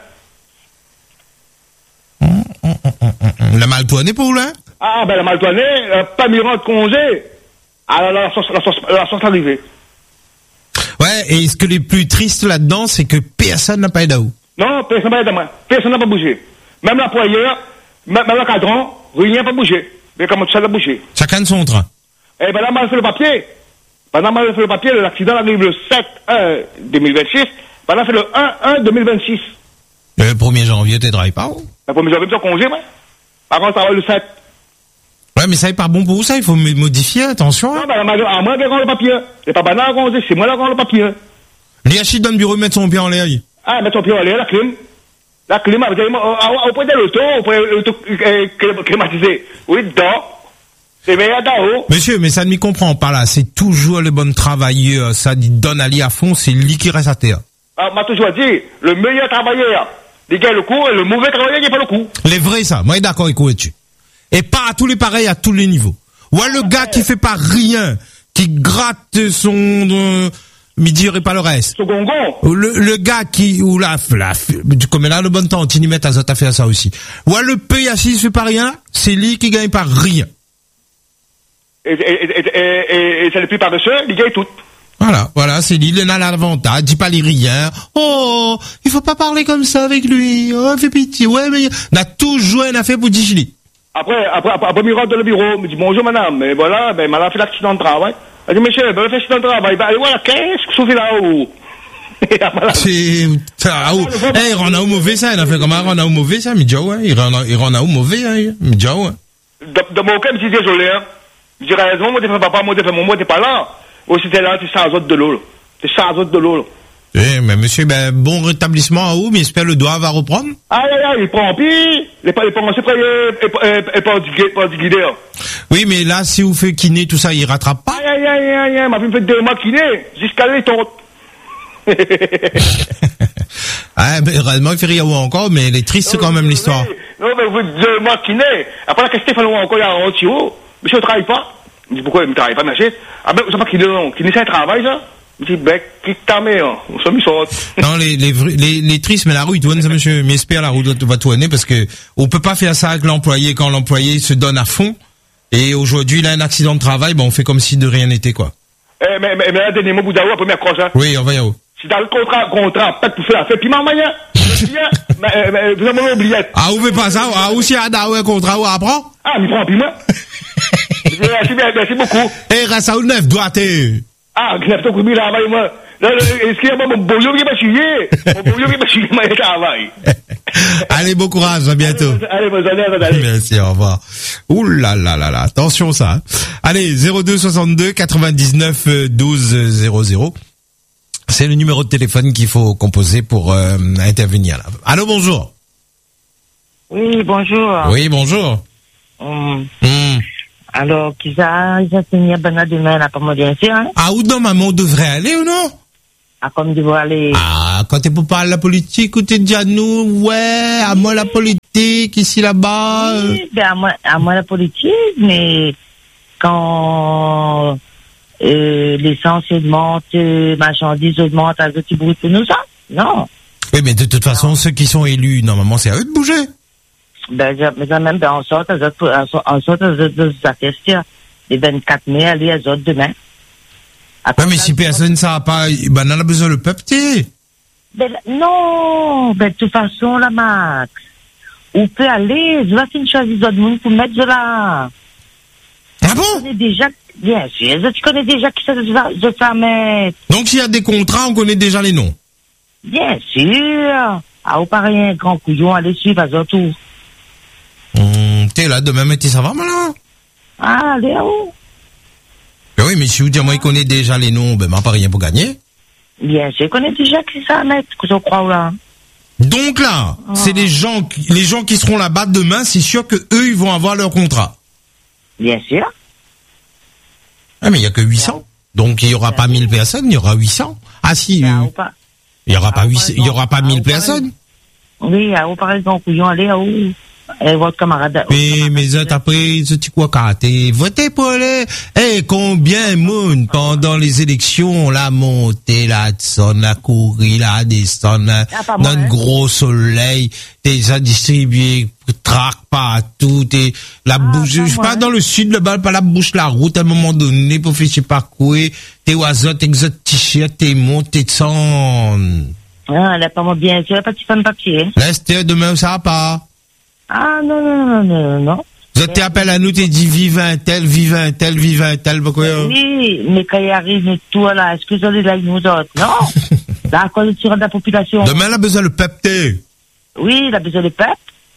S1: La maltournée pour là?
S5: Ah, ben, la maltournée, euh, pas mis de congé. Ah, là, la sauce, la sauce, la sauce arrivée.
S1: Ouais, et ce que les plus tristes là-dedans, c'est que personne n'a pas aidé où.
S5: Non, personne n'a pas aidé à moi. Personne n'a pas bougé. Même la poilière, même, même le cadran, rien n'a pas bougé. Mais comment ça n'a bougé?
S1: Chacun de son train.
S5: Eh ben là, mal fait le papier. Pendant mal fait le papier, l'accident arrive le sept un deux mille vingt-six. Pendant fait le un un deux mille vingt-six.
S1: Le premier janvier, tu travailles pas où?
S5: La première journée, tu congé, moi. Par contre, ça va le sept.
S1: Ouais, mais ça n'est pas bon pour vous, ça, il faut m- modifier, attention.
S5: Non,
S1: Hein.
S5: ben, à moi, je rends le papier. C'est pas banal à congé, c'est moi qui rends le papier.
S1: Liachid dans le bureau, mettre son pied en l'air.
S5: Ah, mettre ton pied en l'air, la clim. La clim, avec, au, au, au point de l'auto, au point de l'auto euh, climatisé. Oui, dedans. C'est meilleur d'en-haut.
S1: Monsieur, mais ça ne m'y comprend pas là, c'est toujours le bon travailleur, ça dit donne à lui à fond, c'est lui qui reste à terre.
S5: Ah, m'a toujours dit, le meilleur travailleur, il gagne le coup, et le mauvais travailleur, il gagne pas le coup.
S1: Les vrais, ça, moi, je suis d'accord avec vous là-dessus. Et pas à tous les pareils, à tous les niveaux. Ouais, le gars qui fait pas rien, qui gratte son, euh, mais dirait pas le reste.
S5: Ce gongon.
S1: Le, le gars qui, ou la, la, comme là, le bon temps, tu n'y mets à ça, t'as fait ça aussi. Ouais, le pays assis, il fait pas rien, c'est lui qui gagne pas rien.
S5: Et, et, et, et, et, et c'est le plus paresseux, il gagne tout.
S1: Voilà, voilà, c'est lui, il a l'avantage, dis pas les rien. Oh, il faut pas parler comme ça avec lui, oh, fais pitié, ouais, mais, on a toujours une affaire pour Digili.
S5: Après, après, après, après, il rentre dans le bureau, il me dit, bonjour madame, mais voilà, ben, madame a fait l'accident de travail. Elle dit, monsieur, ben, elle fait l'accident de travail, ben, allez voir, qu'est-ce que ça fait là-haut?
S1: C'est, ça, oh, eh, il rend à où mauvais ça, il a fait comment, il rend à où mauvais ça, mais Joe, il rend, il rend à où mauvais, hein, mais Joe,
S5: De mon cas, je me dis, désolé, hein. Je dis, raison, moi, t'es fait papa, moi, t'es fait mon, moi, t'es pas là. Ou si t'es là, t'es sans autre de l'eau, là. T'es sans autre de l'eau, là.
S1: eh, mais monsieur, ben, bon rétablissement à où, mais j'espère le doigt va reprendre.
S5: Aïe, aïe, aïe, il prend pis, les pas, les pas, c'est pas, et pas du guidé, hein.
S1: Oui, mais là, si vous faites kiné, tout ça, il rattrape pas.
S5: Aïe, aïe, aïe, aïe, aïe, m'a fait deux mois kiné, jusqu'à là, il tombe.
S1: Ah, ben, réellement, il fait rire encore, mais elle est triste quand même, l'histoire.
S5: Non, mais vous faites deux mois kiné. Après, la question, il fallait encore y avoir un petit haut. Monsieur, ne travaille pas. Je dis, pourquoi il ne travaille pas, monsieur? Ah, ben, c'est pas kiné, non. Kiné, c'est un travail, ça. Je dis, ben, quitte ta mère. On s'en mis saute.
S1: Non, les, les, vrais- les, les tristes, mais la roue, il tourne, ça, monsieur. Mais espère la roue va tourner parce que on peut pas faire ça avec l'employé quand l'employé se donne à fond. Et aujourd'hui, il a un accident de travail, ben, on fait comme si de rien n'était, quoi.
S5: Eh, mais, mais, mais, là, dernier mot, Boudaou, la première croche, hein.
S1: Oui, on va y aller.
S5: Si dans le contrat, contrat, peut-être pour faire la fête, puis maman, mais, mais, vous avez oublié.
S1: Ah, vous faites pas ça? Ah, aussi, ah, un contrat, ou apprend?
S5: Ah, mais prends, puis moi. Merci, merci beaucoup.
S1: Eh, reste à neuf, doit être.
S5: Ah, grève ton coup de travail, moi. Est-ce qu'il y a mon bouillon qui m'a suivi? Mon bouillon qui m'a suivi, moi, il travaille.
S1: Allez, bon courage, à bientôt.
S5: Allez, bonne année, bonne année.
S1: Merci, au revoir. Ouh là là là là, attention ça. Hein. Allez, zéro deux soixante-deux quatre-vingt-dix-neuf douze zéro zéro. C'est le numéro de téléphone qu'il faut composer pour euh, intervenir là. Allô, bonjour.
S6: Oui, bonjour.
S1: Oui, bonjour.
S6: Hum,
S1: Hmm.
S6: Alors, qui ça, ils ont signé Bana demain, là, pour moi, bien sûr, hein?
S1: Ah, où non, maman, on devrait aller ou non?
S6: Ah, comme de voir les...
S1: Ah, quand t'es pour parler de la politique, ou t'es dit à nous, ouais, à moi la politique, ici, là-bas. euh.
S6: Oui, ben, à moi, à moi la politique, mais quand euh, l'essence augmente, euh, marchandises augmentent, à petit bruit pour nous, ça? Non.
S1: Oui, mais de toute façon, ceux qui sont élus, normalement, c'est à eux de bouger.
S6: Ben, je- mais quand même, ben, on sort, on sort de sa question. Les vingt-quatre mai, aller à autres demain.
S1: Ouais, mais si personne ne sait pas, ben, on a besoin le peuple, t'es.
S6: Ben, non, ben, de toute façon, la Max. On peut aller, je vais finir choisir d'autres monde pour mettre de la...
S1: Ah
S6: Je
S1: bon?
S6: connais déjà, bien sûr, je connais déjà qui ça, je vais, je vais mettre.
S1: Donc, s'il y a des contrats, on connaît déjà les noms.
S6: Bien sûr. Ah, au pareil, un grand couillon, allez suivre à autour.
S1: Hum, t'es là, demain, mais t'es ça va, malin?
S6: Ah, allez, à où?
S1: Ben oui, mais si vous dites, moi, il connaît déjà les noms, ben, m'a pas rien pour gagner.
S6: Bien sûr, je connais déjà qui ça mettre, que je crois là.
S1: Donc là,
S6: Oh.
S1: c'est les gens, qui- les gens qui seront là-bas demain, c'est sûr que eux, ils vont avoir leur contrat.
S6: Bien sûr.
S1: Ah, mais il y a que huit cents. Donc, il y aura pas mille personnes, il y aura huit cents. Ah, si,
S6: Ah,
S1: euh,
S6: ou pas.
S1: il y aura pas
S6: Ah,
S1: huit,
S6: par
S1: il y aura pas
S6: exemple,
S1: mille
S6: ah, par
S1: personnes.
S6: Oui, à où pareil, grand couillon, allez, à où? Et votre camarade.
S1: Mais, mais, autres, après, ce petit quoi, karaté, votez pour les, eh, combien de monde pendant les élections, on l'a monté, là, on a couru, là, descendu, là,
S6: Ah, pas moi,
S1: dans le
S6: hein.
S1: gros soleil, t'es à distribuer, traque partout, t'es, la bouche,
S6: pas
S1: je sais
S6: moi,
S1: pas,
S6: hein.
S1: dans le sud, le bal, pas la bouche, la route, à un moment donné, pour faire, je sais pas quoi, t'es oiseau, t'es exote t-shirt, t'es monte, t'es sans,
S6: Ah, là, pas moi, bien sûr, pas de femme papier.
S1: laisse, t'es demain, ça va pas.
S6: Ah, non, non, non, non, non, non.
S1: Je t'appelle à nous, t'es dit, vive un tel, vive un tel, vive un tel, pourquoi, euh?
S6: Oui, mais quand il arrive tout là, est-ce que vous allez là, nous autres? Non. Là, à cause de la population.
S1: Demain, elle a besoin de peuple, t'es.
S6: Oui, il a besoin de peuple.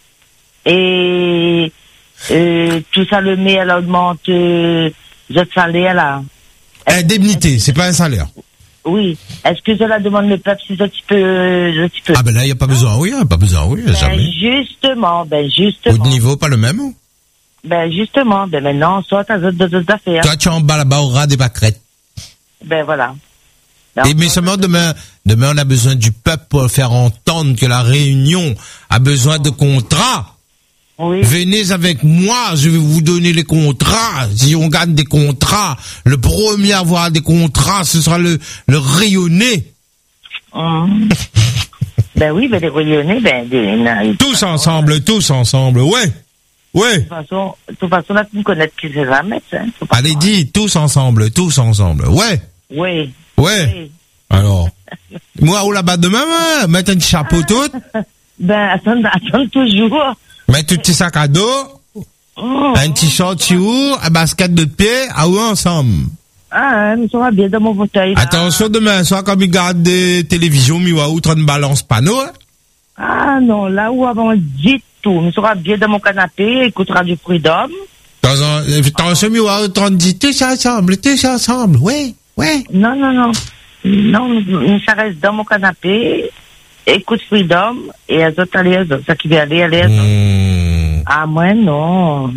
S6: Et, euh, tout ça, le met, elle augmente, euh, votre salaire, là.
S1: Indemnité, c'est pas un salaire.
S6: Oui. Est-ce que je la demande le peuple si je petit peu, je petit peu?
S1: Ah ben là, il n'y a pas besoin, oui, y a pas besoin, oui,
S6: Ben,
S1: jamais.
S6: justement, ben,
S1: Au
S6: justement.
S1: niveau, pas le même. Hein.
S6: Ben, justement, ben, maintenant, soit t'as d'autres d'autres affaires.
S1: Toi, tu es en bas là-bas au ras des pâquerettes.
S6: Ben, voilà. Ben,
S1: Et mais seulement demain, demain, on a besoin du peuple pour faire entendre que la Réunion a besoin de contrats.
S6: oui.
S1: Venez avec moi, je vais vous donner les contrats. Si on gagne des contrats, le premier à avoir des contrats, ce sera le, le rayonné.
S6: Hum. Ben oui, ben, les Réunionnais, ben, des, na-
S1: Tous ensemble, tous ensemble, ouais. Ouais.
S6: De toute façon, de toute façon, là, tu me connais qui c'est ça mettre, hein. Faut pas
S1: Allez,
S6: croire.
S1: dis, tous ensemble, tous ensemble. Ouais.
S6: Oui.
S1: Ouais.
S6: Oui.
S1: Alors. Moi, où là-bas demain, ouais, mettre un chapeau tout,
S6: Ben, attends, attends toujours.
S1: mettre un petit sac à dos,
S6: Oh.
S1: un t-shirt sur haut, un basket de pied, à où ensemble.
S6: Ah, mais ça va bien dans mon fauteuil. là.
S1: Attention demain, soit comme il garde des télévisions, mais ou train de balance panneau, hein.
S6: Ah, non, là où avant, dit tout. Mais ça va bien dans mon canapé, écoutera du Freedom.
S1: Attention, mais ou train de dire, tous ensemble, tous ensemble, ouais, ouais.
S6: Non, non, non. Non, mais ça reste dans mon canapé, écoute Freedom, et les autres, allez, les autres. Ça qui vient aller, allez, les autres.
S1: Mmh.
S6: Ah, moi, non.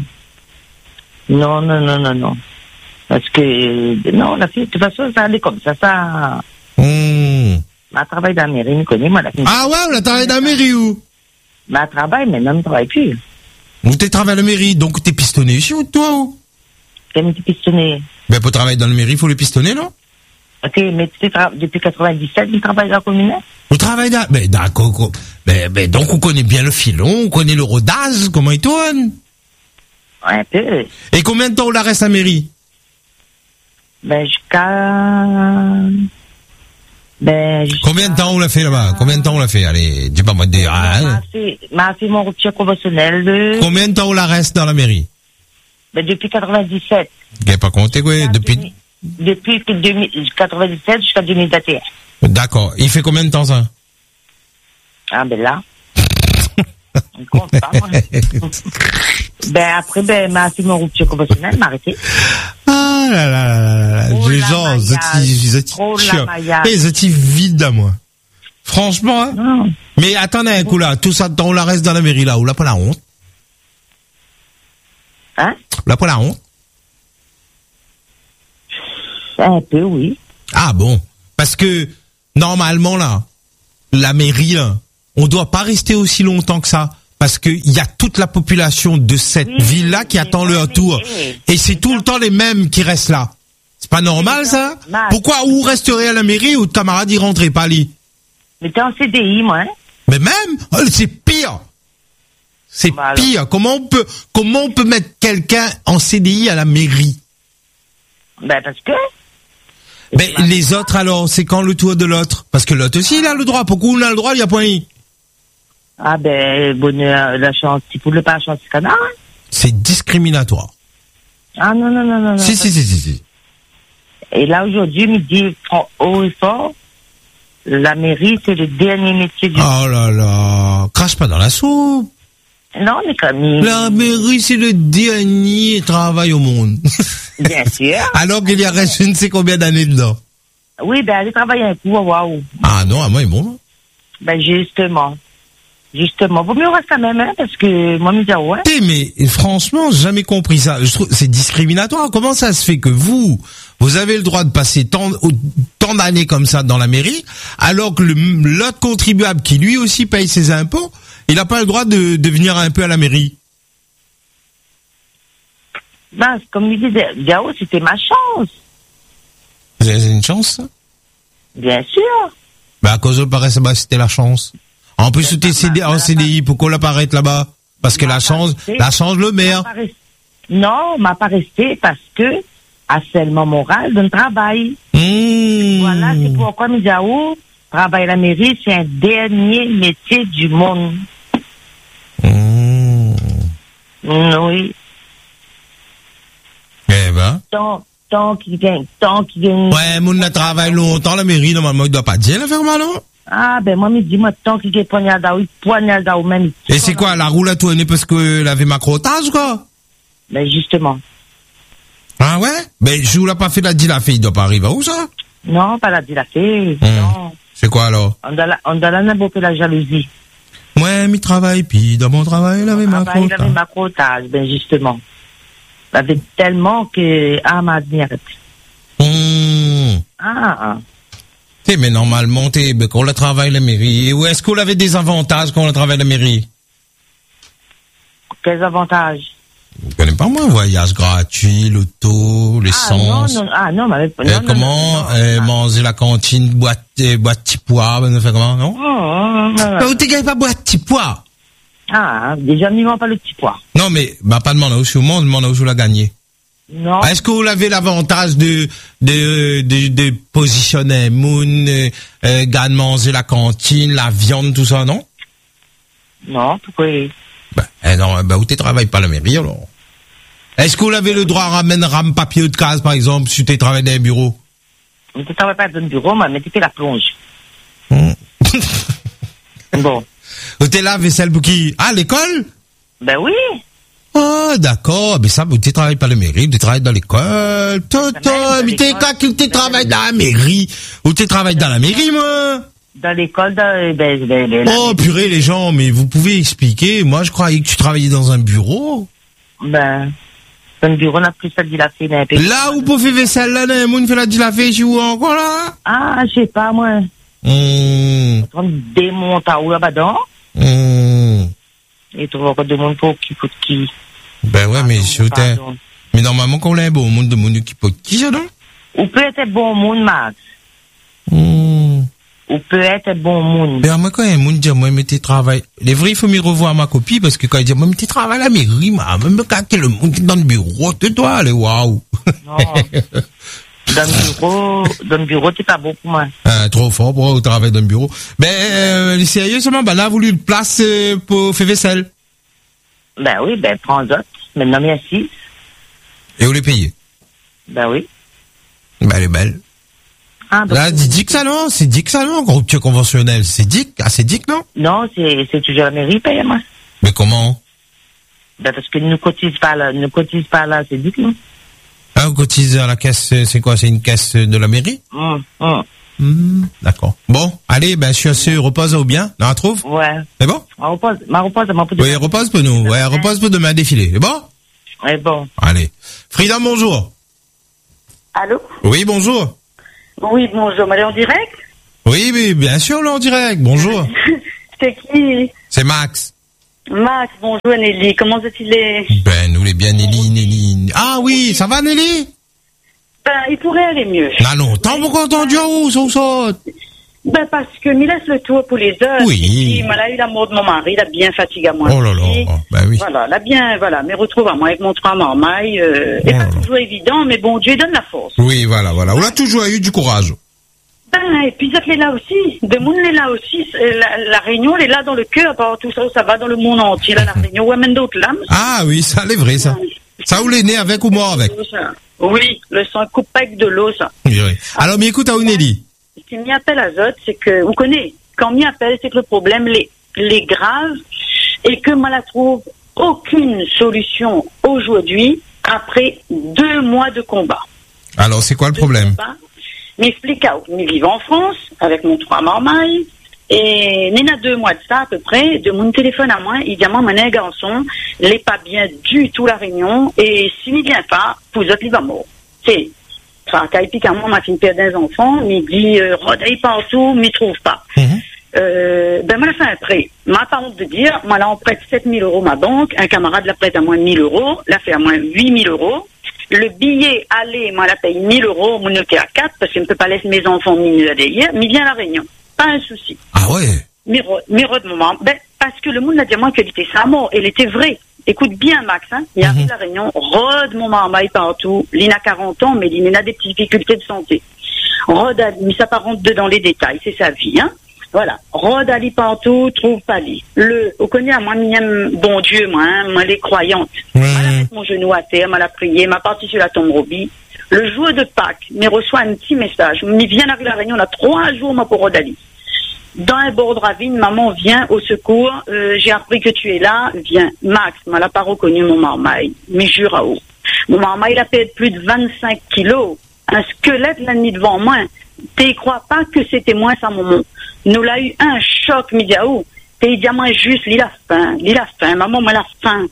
S6: Non, non, non, non, non. Parce que, non, la fille, de toute façon, ça allait comme ça, ça.
S1: Mmh.
S6: Ma travail dans la mairie, me connaît, moi, la fille.
S1: Ah ouais, on a travaillé dans la mairie où?
S6: Ma travail, maintenant, ne travaille plus.
S1: Ou t'es travaillé à la mairie, donc t'es pistonné ici ou toi ou?
S6: Quel petit pistonné.
S1: Ben pour travailler dans la mairie, il faut le pistonner, non?
S6: Ok, mais tu tra- depuis quatre-vingt-dix-sept, tu travailles dans la commune?
S1: Vous travaillez dans... Ben d'accord, co- ben, ben donc on connaît bien le filon, on connaît le rodage, comment il tourne.
S6: Un peu.
S1: Et combien de temps on la reste à la mairie?
S6: Ben, jusqu'à... Ben, jusqu'à...
S1: Combien de temps on l'a fait là-bas? Combien de temps on l'a fait? Allez, dis pas moi de dire,
S6: M'a
S1: hein.
S6: fait, m'a fait mon rupture conventionnelle de...
S1: Combien de temps on la reste dans la mairie?
S6: Ben, depuis quatre-vingt-dix-sept.
S1: J'ai pas compté quoi, depuis...
S6: Depuis deux mille quatre-vingt-dix-sept jusqu'à deux mille vingt et un.
S1: D'accord. Il fait combien de temps ça?
S6: Ah, ben là. On compte pas, moi. Ben, après, ben, m'a fait mon rupture conventionnelle, m'a arrêté.
S1: Ah là là là là là.
S6: Oh
S1: Les
S6: la
S1: gens,
S6: maillage.
S1: ils étaient
S6: Oh la
S1: chiants.
S6: maillage.
S1: Eh, ils étaient vides à moi. Franchement, hein.
S6: Non.
S1: Mais attendez un coup là, tout ça, on la reste dans la mairie là, ou là pas la honte?
S6: Hein?
S1: Là pas la honte?
S6: Un peu, oui.
S1: Ah bon, parce que normalement là, la mairie là, on doit pas rester aussi longtemps que ça. Parce que il y a toute la population de cette
S6: Oui,
S1: ville-là qui
S6: mais
S1: attend
S6: non,
S1: leur
S6: mais,
S1: tour.
S6: eh,
S1: Et c'est tout le temps les mêmes qui restent là. C'est pas normal, ça?
S6: normal.
S1: Pourquoi, où resterait à la mairie ou camarade y rentrait pas, lui?
S6: Mais t'es en C D I, moi, hein?
S1: Mais même, oh, c'est pire. C'est
S6: Voilà.
S1: pire. Comment on peut, comment on peut mettre quelqu'un en C D I à la mairie?
S6: Ben, parce que,
S1: Mais les autres alors, c'est quand le tour de l'autre? Parce que l'autre aussi, il a le droit. Pourquoi on a le droit, il y a point I?
S6: ah ben, bonheur, la chance, tu pour le pas la chance, canard, hein?
S1: C'est discriminatoire.
S6: Ah non, non, non, non, non.
S1: Si, si, si, si, si.
S6: Et là, aujourd'hui, il me dit, fort- haut et fort, la mairie, c'est le dernier métier du...
S1: Oh là là. Crache pas dans la soupe.
S6: Non, mais comme il...
S1: La mairie, c'est le dernier travail au monde.
S6: Bien sûr.
S1: Alors qu'il y a reste je ne sais combien d'années dedans.
S6: Oui, ben, allez travailler un coup, waouh.
S1: Ah non, à moi, il est bon.
S6: Ben, justement. Justement. Vaut mieux rester quand même, hein, parce que moi, me dire, ouais.
S1: Eh, mais franchement, j'ai jamais compris ça. Je trouve c'est discriminatoire. Comment ça se fait que vous, vous avez le droit de passer tant, tant d'années comme ça dans la mairie, alors que le- l'autre contribuable qui lui aussi paye ses impôts, il n'a pas le droit de, de venir un peu à la mairie?
S6: Ben, c'est comme il disait, Gao, c'était ma chance.
S1: C'est une chance, ça?
S6: Bien sûr.
S1: Bah, à cause de paraît, bah, c'était la chance. En plus,
S6: Mais
S1: c'était
S6: ça m'a-
S1: C D en C D I, pourquoi l'apparaître là-bas? Parce que
S6: m'a
S1: la
S6: pas
S1: chance,
S6: resté.
S1: la chance le maire.
S6: M'a pas resté- Non, m'a pas resté parce que harcèlement moral d'un travail.
S1: Mmh.
S6: Voilà, c'est pourquoi me dire, oh, travailler à la mairie, c'est un dernier métier du monde.
S1: Mmh.
S6: Mm, oui.
S1: Eh ben.
S6: Tant, tant qu'il gagne, tant qu'il gagne.
S1: Ouais, moun a travaillé longtemps, la mairie, normalement, il doit pas dire, la ferme, non?
S6: Ah, ben, moi, me dis, moi, tant qu'il gagne poignard d'eau, poignard d'eau même.
S1: Et c'est quoi, la roue a tourné parce qu'elle avait macrotage, quoi?
S6: Ben, justement.
S1: Ah ouais? Ben, je vous l'ai pas fait la dit la fille, il doit pas arriver où, ça?
S6: Non, pas la dilater.
S1: Hum.
S6: Non.
S1: C'est quoi, alors?
S6: On doit la, on doit la n'importe la jalousie.
S1: Ouais, mais il travaille, puis dans mon travail, il avait
S6: Ah, bah, il avait
S1: macrotage.
S6: macrotage, ben, justement. Il avait tellement que, ah, m'a admiré.
S1: Hum.
S6: Ah, ah.
S1: T'sais, mais normalement, t'es, ben, quand on travaille à la mairie, ou est-ce qu'on avait des avantages quand on travaille à la mairie?
S6: Quels avantages?
S1: Je connais pas, moi, voyage gratuit, l'auto,
S6: Ah,
S1: l'essence.
S6: non, non, ah, non, mais,
S1: Euh,
S6: non, non,
S1: comment,
S6: non, non,
S1: euh,
S6: non.
S1: manger la cantine, boîte, euh, boîte petit pois, ben, fait comment, non?
S6: Oh, oh, oh,
S1: Bah, vous t'es gagné pas boîte petit pois?
S6: Ah, déjà, n'y vend pas le petit pois.
S1: Non, mais, bah, pas demander où je suis au monde, demander où je l'ai gagné.
S6: Non.
S1: Est-ce que vous avez l'avantage de, de, de, de positionner moon, euh, euh, gagne manger la cantine, la viande, tout ça, non?
S6: Non, pourquoi?
S1: Bah, eh non, bah, où t'es travailles pas à la mairie, alors? Est-ce que vous avez le droit à ramener rame papier de case, par exemple, si tu travailles dans un bureau?
S6: On ne travaille pas dans le bureau, mais tu fais la plonge.
S1: Hum.
S6: Bon.
S1: Vous t'es là, vaisselle pour qui? Ah, l'école?
S6: Ben oui.
S1: Ah, d'accord. Mais ça, vous t'es travaillé pas à la mairie, vous t'es travaillé dans l'école. Toto, mais t'es quoi qui t'es travaillé dans la mairie? Ou t'es travaillé dans la mairie, moi?
S6: Dans l'école, dans, ben, ben, ben, la-
S1: Oh, purée, les gens, mais vous pouvez expliquer. Moi, je croyais que tu travaillais dans un bureau.
S6: ben, dans le bureau, on a plus ça de la fille d'un peu.
S1: Là où pour faire vaisselle, là, le monde fait la dilafée chez vous encore, là?
S6: Ah, je sais pas, moi.
S1: Hum,
S6: On démonte à où, là-bas,
S1: hum.
S6: et tu vois encore des monde pour qui, pour qui.
S1: Ben ouais, mais je t'ai-
S6: Pardon.
S1: mais normalement, quand on a un bon monde de monde qui peut qui, ça, non?
S6: Ou peut être bon monde, Max.
S1: Hum.
S6: Ou peut être bon monde.
S1: Ben, moi, quand un monde dit, moi, mais t'es travail, les vrais, il faut me revoir ma copie, parce que quand il dit, moi, mais t'es travail à la mairie, ma, même quand le monde qui est dans le bureau, tu dois aller, waouh.
S6: Non. Dans le bureau, dans le bureau, c'est pas bon pour moi.
S1: Ah, trop fort pour au travail dans le bureau. Ben, euh, sérieusement, ben là, voulu une place euh, pour faire vaisselle.
S6: Ben oui, ben, prends d'autres. Maintenant, merci.
S1: Et vous les payez.
S6: Ben oui.
S1: Ben, elle est belle.
S6: Ah, donc,
S1: Là, dis dit que ça, non? C'est dit que ça, non? Rupture conventionnelle. C'est dit, ah, c'est dit que non?
S6: non, c'est, c'est toujours la mairie, paye, moi.
S1: Mais comment?
S6: Ben, parce que nous cotise pas là, nous cotise pas là, c'est dit que non.
S1: Ah, vous cotisez à la caisse, euh, c'est quoi? C'est une caisse de la mairie?
S6: Hum, hum.
S1: Hmm, d'accord. Bon, allez, ben, je suis assez repose au bien. Non, on trouve?
S6: Ouais.
S1: C'est bon?
S6: Ma repose, ma repose, ma repose.
S1: Oui, repose pour nous. Ouais, repose pour demain défilé. C'est bon?
S6: Ouais, bon.
S1: Allez. Frida, bonjour.
S7: Allô?
S1: Oui, bonjour.
S7: Oui, bonjour, mais en direct?
S1: Oui, oui, bien sûr, là, en direct. Bonjour.
S7: C'est qui?
S1: C'est Max.
S7: Max, bonjour Nelly, comment est-il?
S1: Ben, nous les bien Nelly, Nelly. Ah oui, ça va Nelly?
S7: Ben, il pourrait aller mieux.
S1: Non, non, t'as beaucoup entendu à où, ça, ça?
S7: Ben, parce que il laisse le tour pour les heures.
S1: Oui.
S7: Il m'a eu la mort de mon mari, il a bien fatigué à moi.
S1: Oh là là, ben oui.
S7: Voilà, il a bien, voilà, me retrouve à moi avec mon trois marmailles, euh,
S1: Oh
S7: et
S1: là
S7: pas
S1: là.
S7: toujours évident, mais bon, Dieu donne la force.
S1: Oui, voilà, voilà. On a toujours eu du courage.
S7: Ben, et puis ça est là aussi, de monde est là aussi, c'est la, la Réunion, elle est là dans le cœur, par tout ça, ça va dans le monde entier, là, la Réunion, ou même d'autres lames.
S1: Ah oui, ça, c'est vrai, ça. Ça, vous l'est né avec ou mort avec?
S7: Oui, le sang coupe avec de l'eau, ça.
S1: Oui, oui. Alors, mais écoute, à où Nelly?
S7: Ce qui m'y appelle azote, c'est que, vous connaissez, quand m'y appelle, c'est que le problème, les, les grave, et que moi la trouve aucune solution aujourd'hui, après deux mois de combat.
S1: Alors, c'est quoi le problème?
S7: M'explique, nous vivons en France, avec mon trois marmailles, et il y a deux mois de ça, à peu près, de mon téléphone à moi, il dit à moi, mon garçon, il n'est pas bien du tout la Réunion, et s'il n'y vient pas, vous êtes, il va mort. C'est, enfin, quand il pique à moi, ma fille perd des enfants, il dit, euh, rodaille partout, mais il trouve pas. Mm-hmm. Euh, ben, moi, la fait un prêt. Ma pas honte de dire, moi, là, on prête sept mille euros ma banque, un camarade la prête à moins mille euros, la fait à moins huit mille euros. Le billet aller, moi, la paye mille euros, mon noté à quatre, parce que je ne peux pas laisser mes enfants minus à hier, mais il vient à la Réunion. Pas un souci.
S1: Ah ouais?
S7: Miro, miro de moment. Ben, parce que le monde a dit à moi qu'elle était sa mort, elle était vraie. Écoute bien, Max, hein. Il arrive mm-hmm. à la Réunion, rôde mon marmaille partout. Il a quarante ans, mais il a des difficultés de santé. Rôde, mais ça pas rentre dans les détails, c'est sa vie, hein. Voilà. Rôde Ali partout, trouve pas lit. Le, on connaît à moi, bon Dieu, moi, hein, moi, les croyantes. Mmh. Moi, la mettre mon genou à terre, m'a la prié, m'a parti sur la tombe Roby. Le jour de Pâques, me reçoit un petit message. Il vient d'arriver à la Réunion, on a trois jours, moi, pour Rôde Ali. Dans un bord de ravine, maman, viens au secours, euh, j'ai appris que tu es là, viens. Max, m'a l'a pas reconnu mon marmaille, mais jure à haut. Mon marmaille, il a payé plus de vingt-cinq kilos. Un squelette, la nuit devant moi. T'y crois pas que c'était moi, ça, maman. Nous l'a eu un choc, Midiaou. T'es diamant juste, il a faim, il a faim, maman, moi, la faim.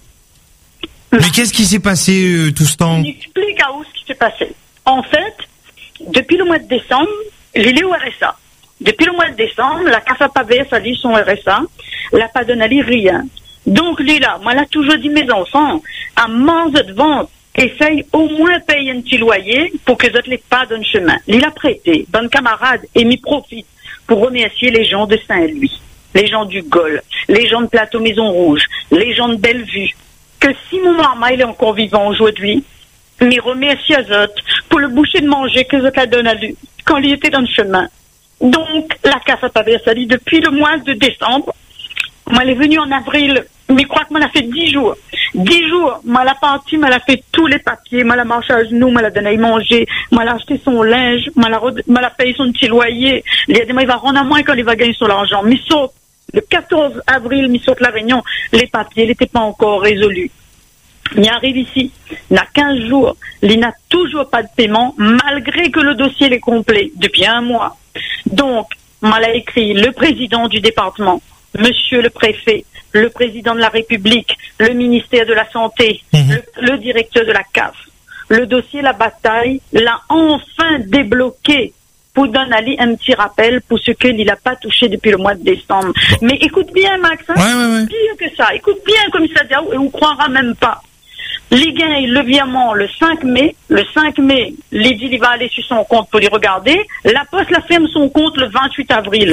S1: Mais qu'est-ce qui s'est passé euh, tout ce temps?
S7: Explique à où ce qui s'est passé. En fait, depuis le mois de décembre, il est au R S A. Depuis le mois de décembre, la C A F A P A V S a dit son R S A, la pas donné rien. Donc, lui, là, moi, l'a toujours dit mes enfants, à mort de vente, essaye au moins payer un petit loyer pour que je ne les pas dans le chemin. Il a prêté, bonne camarade, et m'y profite pour remercier les gens de Saint-Louis, les gens du Gol, les gens de Plateau Maison Rouge, les gens de Bellevue, que si mon maman il est encore vivant aujourd'hui, m'y remercie à Zot pour le boucher de manger que Zot a donné à lui quand il était dans le chemin. Donc, la C A F A P A V S a dit depuis le mois de décembre, moi elle est venue en avril, mais je crois que moi elle a fait dix jours. Dix jours, moi la partie, moi elle a fait tous les papiers, moi la marche à genoux, moi la donné à manger, moi elle a acheté son linge, moi la, moi la payé son petit loyer. Il a dit, moi il va rendre à moins quand il va gagner son argent. Mais sauf, le quatorze avril, mais sauf la Réunion, les papiers n'étaient pas encore résolus. Il arrive ici, il a quinze jours, il n'a toujours pas de paiement, malgré que le dossier est complet depuis un mois. Donc, moi l'a écrit le président du département, monsieur le préfet, le président de la République, le ministère de la Santé, mmh. le, le directeur de la C A F. Le dossier, la bataille, l'a enfin débloqué pour donner un petit rappel pour ce qu'il n'a pas touché depuis le mois de décembre. Bon. Mais écoute bien, Max, hein,
S1: ouais, ouais, ouais.
S7: pire que ça, écoute bien comme ça, et on ne croira même pas. Ligue un, le virement le cinq mai. Le cinq mai, Lydie il va aller sur son compte pour les regarder. La Poste la ferme son compte le vingt-huit avril.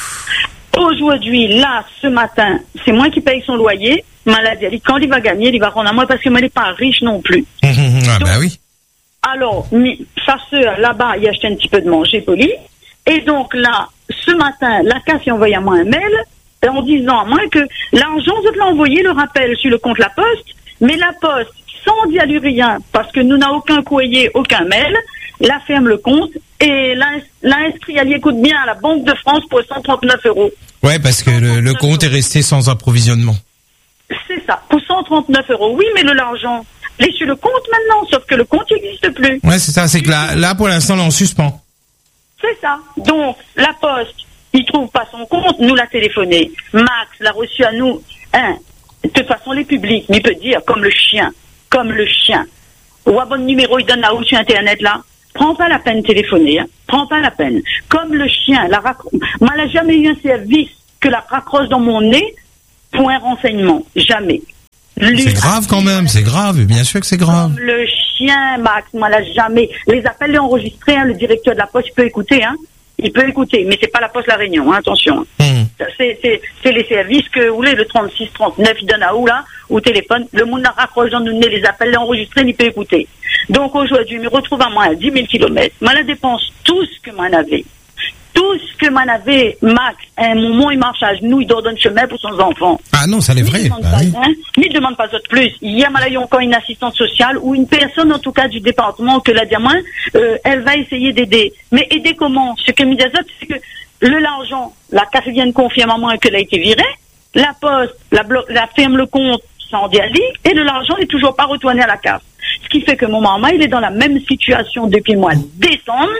S7: Aujourd'hui, là, ce matin, c'est moi qui paye son loyer. Maladie, quand il va gagner, il va rendre à moi parce que moi, il n'est pas riche non plus.
S1: Mmh, ah, donc, bah oui.
S7: Alors, sa sœur, là-bas, il a acheté un petit peu de manger poli. Et donc, là, ce matin, la C A F a envoyé à moi un mail en disant à moi que l'argent, je te l'ai envoyé, le rappel sur le compte La Poste. Mais La Poste, sans dire lui rien, parce que nous n'avons aucun courrier, aucun mail, la ferme le compte et l'a inscrit, elle y écoute bien, à la Banque de France pour cent trente-neuf euros.
S1: Ouais, parce que le, le compte est resté sans approvisionnement.
S7: C'est ça, pour cent trente-neuf euros. Oui, mais l'argent, il est sur le compte maintenant, sauf que le compte n'existe plus.
S1: Ouais, c'est ça, c'est que là, là pour l'instant, on est en suspens.
S7: C'est ça. Donc, La Poste, il trouve pas son compte, nous l'a téléphoné. Max l'a reçu à nous, hein. De toute façon, les publics, mais il peut dire, comme le chien, comme le chien. Ou à bon numéro, il donne là-haut sur Internet, là. prends pas la peine de téléphoner, hein. Prends pas la peine. Comme le chien, la raccro... moi, elle n'a jamais eu un service que la raccroche dans mon nez pour un renseignement. Jamais. Lui,
S1: c'est grave quand même, c'est grave, bien sûr que c'est grave.
S7: Comme le chien, Max, moi, elle n'a jamais... Les appels les enregistrés, hein, le directeur de la poste, il peut écouter, hein. Il peut écouter, mais c'est pas la poste La Réunion, hein, attention.
S1: Mmh.
S7: C'est, c'est, c'est les services que, vous voulez, le trente-six, trente-neuf, il donne à où, là, au téléphone, le monde la raccroche dans le nez, les appels, les enregistrés, il peut écouter. Donc, aujourd'hui, je me retrouve à moi à dix mille kilomètres. Moi, la dépense, tout ce que moi avait. Tout ce que moi avait, Max, à un moment, il marche à genoux, il doit donner chemin pour son enfant.
S1: Ah non, ça l'est vrai.
S7: Bah oui. Hein, mais il ne demande pas autre plus. Hier, il y a encore une assistante sociale ou une personne, en tout cas, du département que la diamant, euh, elle va essayer d'aider. Mais aider comment? Ce que me dit autres, c'est que le l'argent, la C A F vient de confier à maman qu'elle a été virée, la poste, la, blo- la ferme le compte sans dialyse, et de l'argent n'est toujours pas retourné à la C A F. Ce qui fait que mon maman, il est dans la même situation depuis le mois de décembre.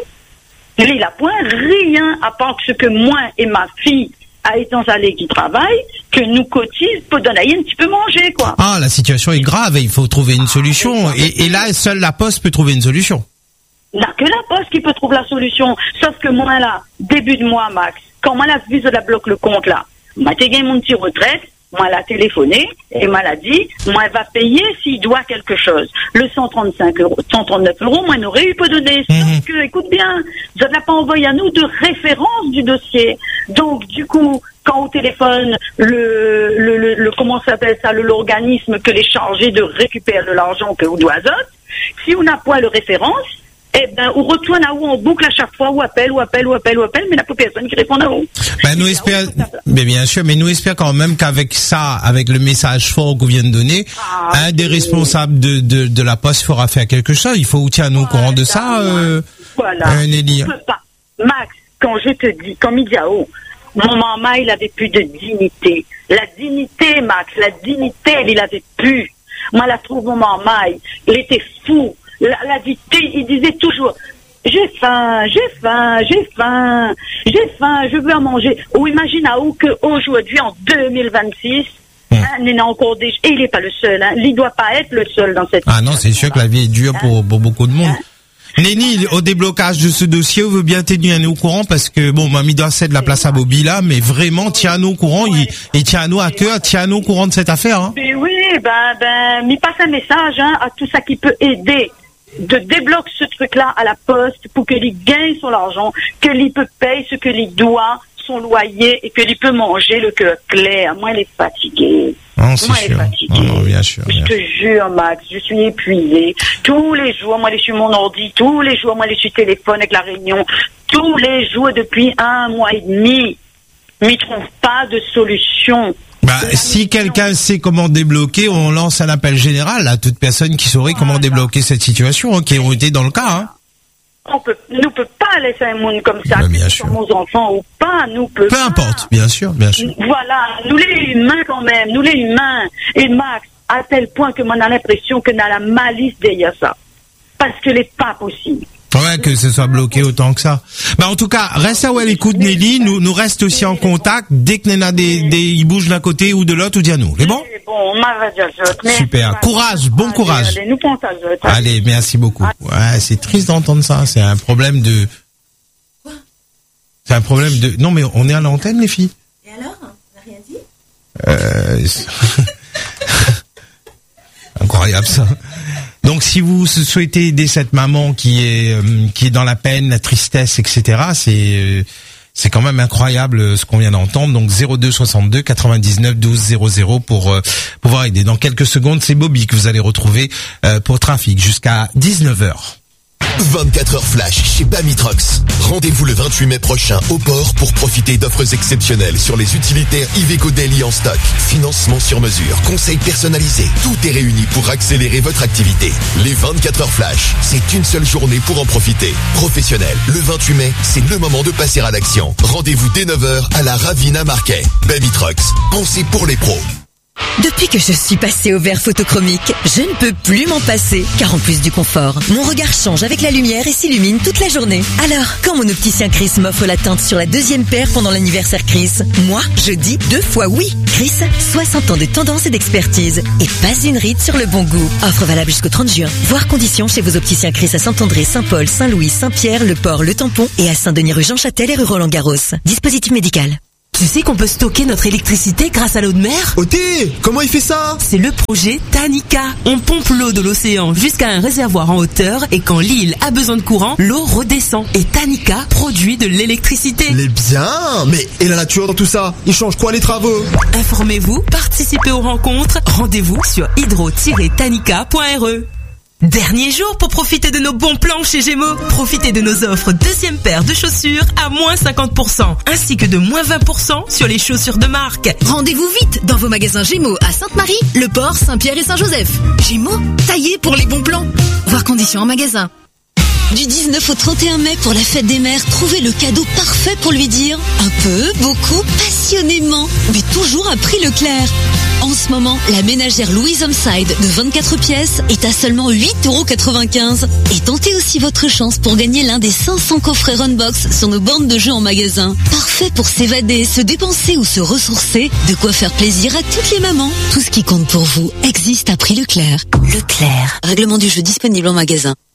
S7: Il n'a point rien à part ce que moi et ma fille, à Étansalé qui travaille, que nous cotisent pour donner un petit peu manger, quoi.
S1: Ah, la situation est grave et il faut trouver une solution. Et, et là, seule la Poste peut trouver une solution.
S7: Il n'y a que la Poste qui peut trouver la solution. Sauf que moi, là, début de mois, Max, quand moi, la vise de la bloque le compte, là, moi, j'ai gagné mon petit retraite, moi, elle a téléphoné, et moi, elle a dit, moi, elle va payer s'il doit quelque chose. Le cent trente-cinq euros, cent trente-neuf euros, moi, elle aurait eu peu donné. Sauf mmh. que, écoute bien, je ne l'ai pas envoyé à nous de référence du dossier. Donc, du coup, quand au téléphone, le, le, le, le comment ça s'appelle ça, le, l'organisme que les chargés de récupérer de l'argent que vous doit autres, si on n'a pas le référence, eh ben, on retourne à où on boucle à chaque fois, ou appelle, ou appelle, ou appelle, ou appelle, mais il n'y a pas personne qui répond à où.
S1: Ben, nous espérons, mais bien sûr, mais nous espérons quand même qu'avec ça, avec le message fort qu'on vient de donner, ah, un des responsables de, de, de la Poste fera faire quelque chose. Il faut tenir nous au courant de ça, euh,
S7: voilà.
S1: euh, Nelly.
S7: Max, quand je te dis, comme il dit à haut, mon maman, il avait plus de dignité. La dignité, Max, la dignité, il avait plus. Moi, la trouve mon maman, il était fou. La, la dignité, il disait toujours, j'ai faim, j'ai faim, j'ai faim, j'ai faim, je veux en manger. Ou imagine à où qu'aujourd'hui, en deux mille vingt-six, mmh. hein, il y en a encore des, et il n'est pas le seul, hein, il ne doit pas être le seul dans cette
S1: Ah non, c'est sûr que la vie est dure hein? pour, pour beaucoup de monde. Hein? Néni, au déblocage de ce dossier, on veut bien tenir nous au courant parce que, bon, Mamie doit céder la place à Bobby là, mais vraiment, tiens-nous au courant, ouais. et, et tiens-nous à cœur, tiens-nous au courant de cette affaire, hein.
S7: Mais oui, ben, ben, m'y passe un message, hein, à tout ça qui peut aider. De débloquer ce truc-là à la Poste pour que lui gagne son argent, que lui peut payer ce que lui doit, son loyer, et que lui peut manger le cœur clair. Moi, elle est fatiguée.
S1: Non, c'est
S7: moi,
S1: sûr.
S7: elle est fatiguée.
S1: Non, non, bien sûr, bien
S7: je te jure, Max, je suis épuisée. Tous les jours, moi, je suis mon ordi. Tous les jours, moi, je suis téléphone avec la Réunion. Tous les jours, depuis un mois et demi, je ne trouve pas de solution.
S1: Bah, si quelqu'un sait comment débloquer, on lance un appel général à toute personne qui saurait voilà. comment débloquer cette situation, hein, qui ont été dans le cas. Hein.
S7: On peut, nous peut pas laisser un monde comme ça,
S1: bah, bien
S7: que
S1: sûr.
S7: ce soit nos enfants ou pas, nous peut
S1: Peu
S7: pas.
S1: importe, bien sûr, bien sûr.
S7: Voilà, nous les humains quand même, nous les humains. Et Max, à tel point que moi on a l'impression qu'on a la malice derrière ça. Parce que n'est pas possible.
S1: Ouais, que ce soit bloqué autant que ça. Bah, en tout cas, reste à où elle écoute, Nelly. Nous, nous reste aussi en contact. Dès que Nena des, des, il bouge d'un côté ou de l'autre, ou dis-nous. C'est bon?
S7: C'est bon, on m'a dit à
S1: super. Courage, bon courage.
S7: Allez, nous pensons à zot.
S1: Allez, merci beaucoup. Ouais, c'est triste d'entendre ça. C'est un problème de,
S8: quoi?
S1: C'est un problème de, non, mais on est à l'antenne, les filles.
S8: Et alors? On n'a rien dit?
S1: Euh, incroyable, ça. Donc, si vous souhaitez aider cette maman qui est euh, qui est dans la peine, la tristesse, et cetera, c'est euh, c'est quand même incroyable ce qu'on vient d'entendre. Donc, zéro deux soixante-deux quatre-vingt-dix-neuf douze zéro zéro pour euh, pouvoir aider. Dans quelques secondes, c'est Bobby que vous allez retrouver euh, pour Trafic jusqu'à dix-neuf heures.
S9: vingt-quatre heures flash chez Bamitrox. Rendez-vous le vingt-huit mai prochain au port pour profiter d'offres exceptionnelles sur les utilitaires Iveco Daily en stock. Financement sur mesure, conseils personnalisés. Tout est réuni pour accélérer votre activité. Les vingt-quatre heures flash, c'est une seule journée pour en profiter. Professionnel, le vingt-huit mai, c'est le moment de passer à l'action. Rendez-vous dès neuf heures à la Ravina Marquet. Bamitrox, pensez pour les pros.
S10: Depuis que je suis passée au verre photochromique, je ne peux plus m'en passer. Car en plus du confort, mon regard change avec la lumière et s'illumine toute la journée. Alors, quand mon opticien Chris m'offre la teinte sur la deuxième paire pendant l'anniversaire Chris, moi, je dis deux fois oui. Chris, soixante ans de tendance et d'expertise. Et pas une ride sur le bon goût. Offre valable jusqu'au trente juin. Voir conditions chez vos opticiens Chris à Saint-André, Saint-Paul, Saint-Louis, Saint-Pierre, Le Port, Le Tampon et à Saint-Denis rue Jean Châtel et rue Roland-Garros. Dispositif médical.
S11: Tu sais qu'on peut stocker notre électricité grâce à l'eau de mer?
S12: O T, comment il fait ça?
S11: C'est le projet Tanika. On pompe l'eau de l'océan jusqu'à un réservoir en hauteur et quand l'île a besoin de courant, l'eau redescend. Et Tanika produit de l'électricité.
S12: Mais bien! Mais et la nature dans tout ça? Il change quoi les travaux?
S11: Informez-vous, participez aux rencontres, rendez-vous sur hydro tiret tanika point r e. Dernier jour pour profiter de nos bons plans chez Gémeaux. Profitez de nos offres deuxième paire de chaussures à moins cinquante pour cent, ainsi que de moins vingt pour cent sur les chaussures de marque.
S13: Rendez-vous vite dans vos magasins Gémeaux à Sainte-Marie, Le Port, Saint-Pierre et Saint-Joseph. Gémeaux, taillés pour les bons plans. Voir conditions en magasin.
S14: Du dix-neuf au trente et un mai pour la fête des mères, trouvez le cadeau parfait pour lui dire un peu, beaucoup, passionnément, mais toujours à prix Leclerc. En ce moment, la ménagère Louise Homeside de vingt-quatre pièces est à seulement huit euros quatre-vingt-quinze. Et tentez aussi votre chance pour gagner l'un des cinq cents coffrets Runbox sur nos bornes de jeux en magasin. Parfait pour s'évader, se dépenser ou se ressourcer, de quoi faire plaisir à toutes les mamans. Tout ce qui compte pour vous existe à prix Leclerc. Leclerc. Règlement du jeu disponible en magasin.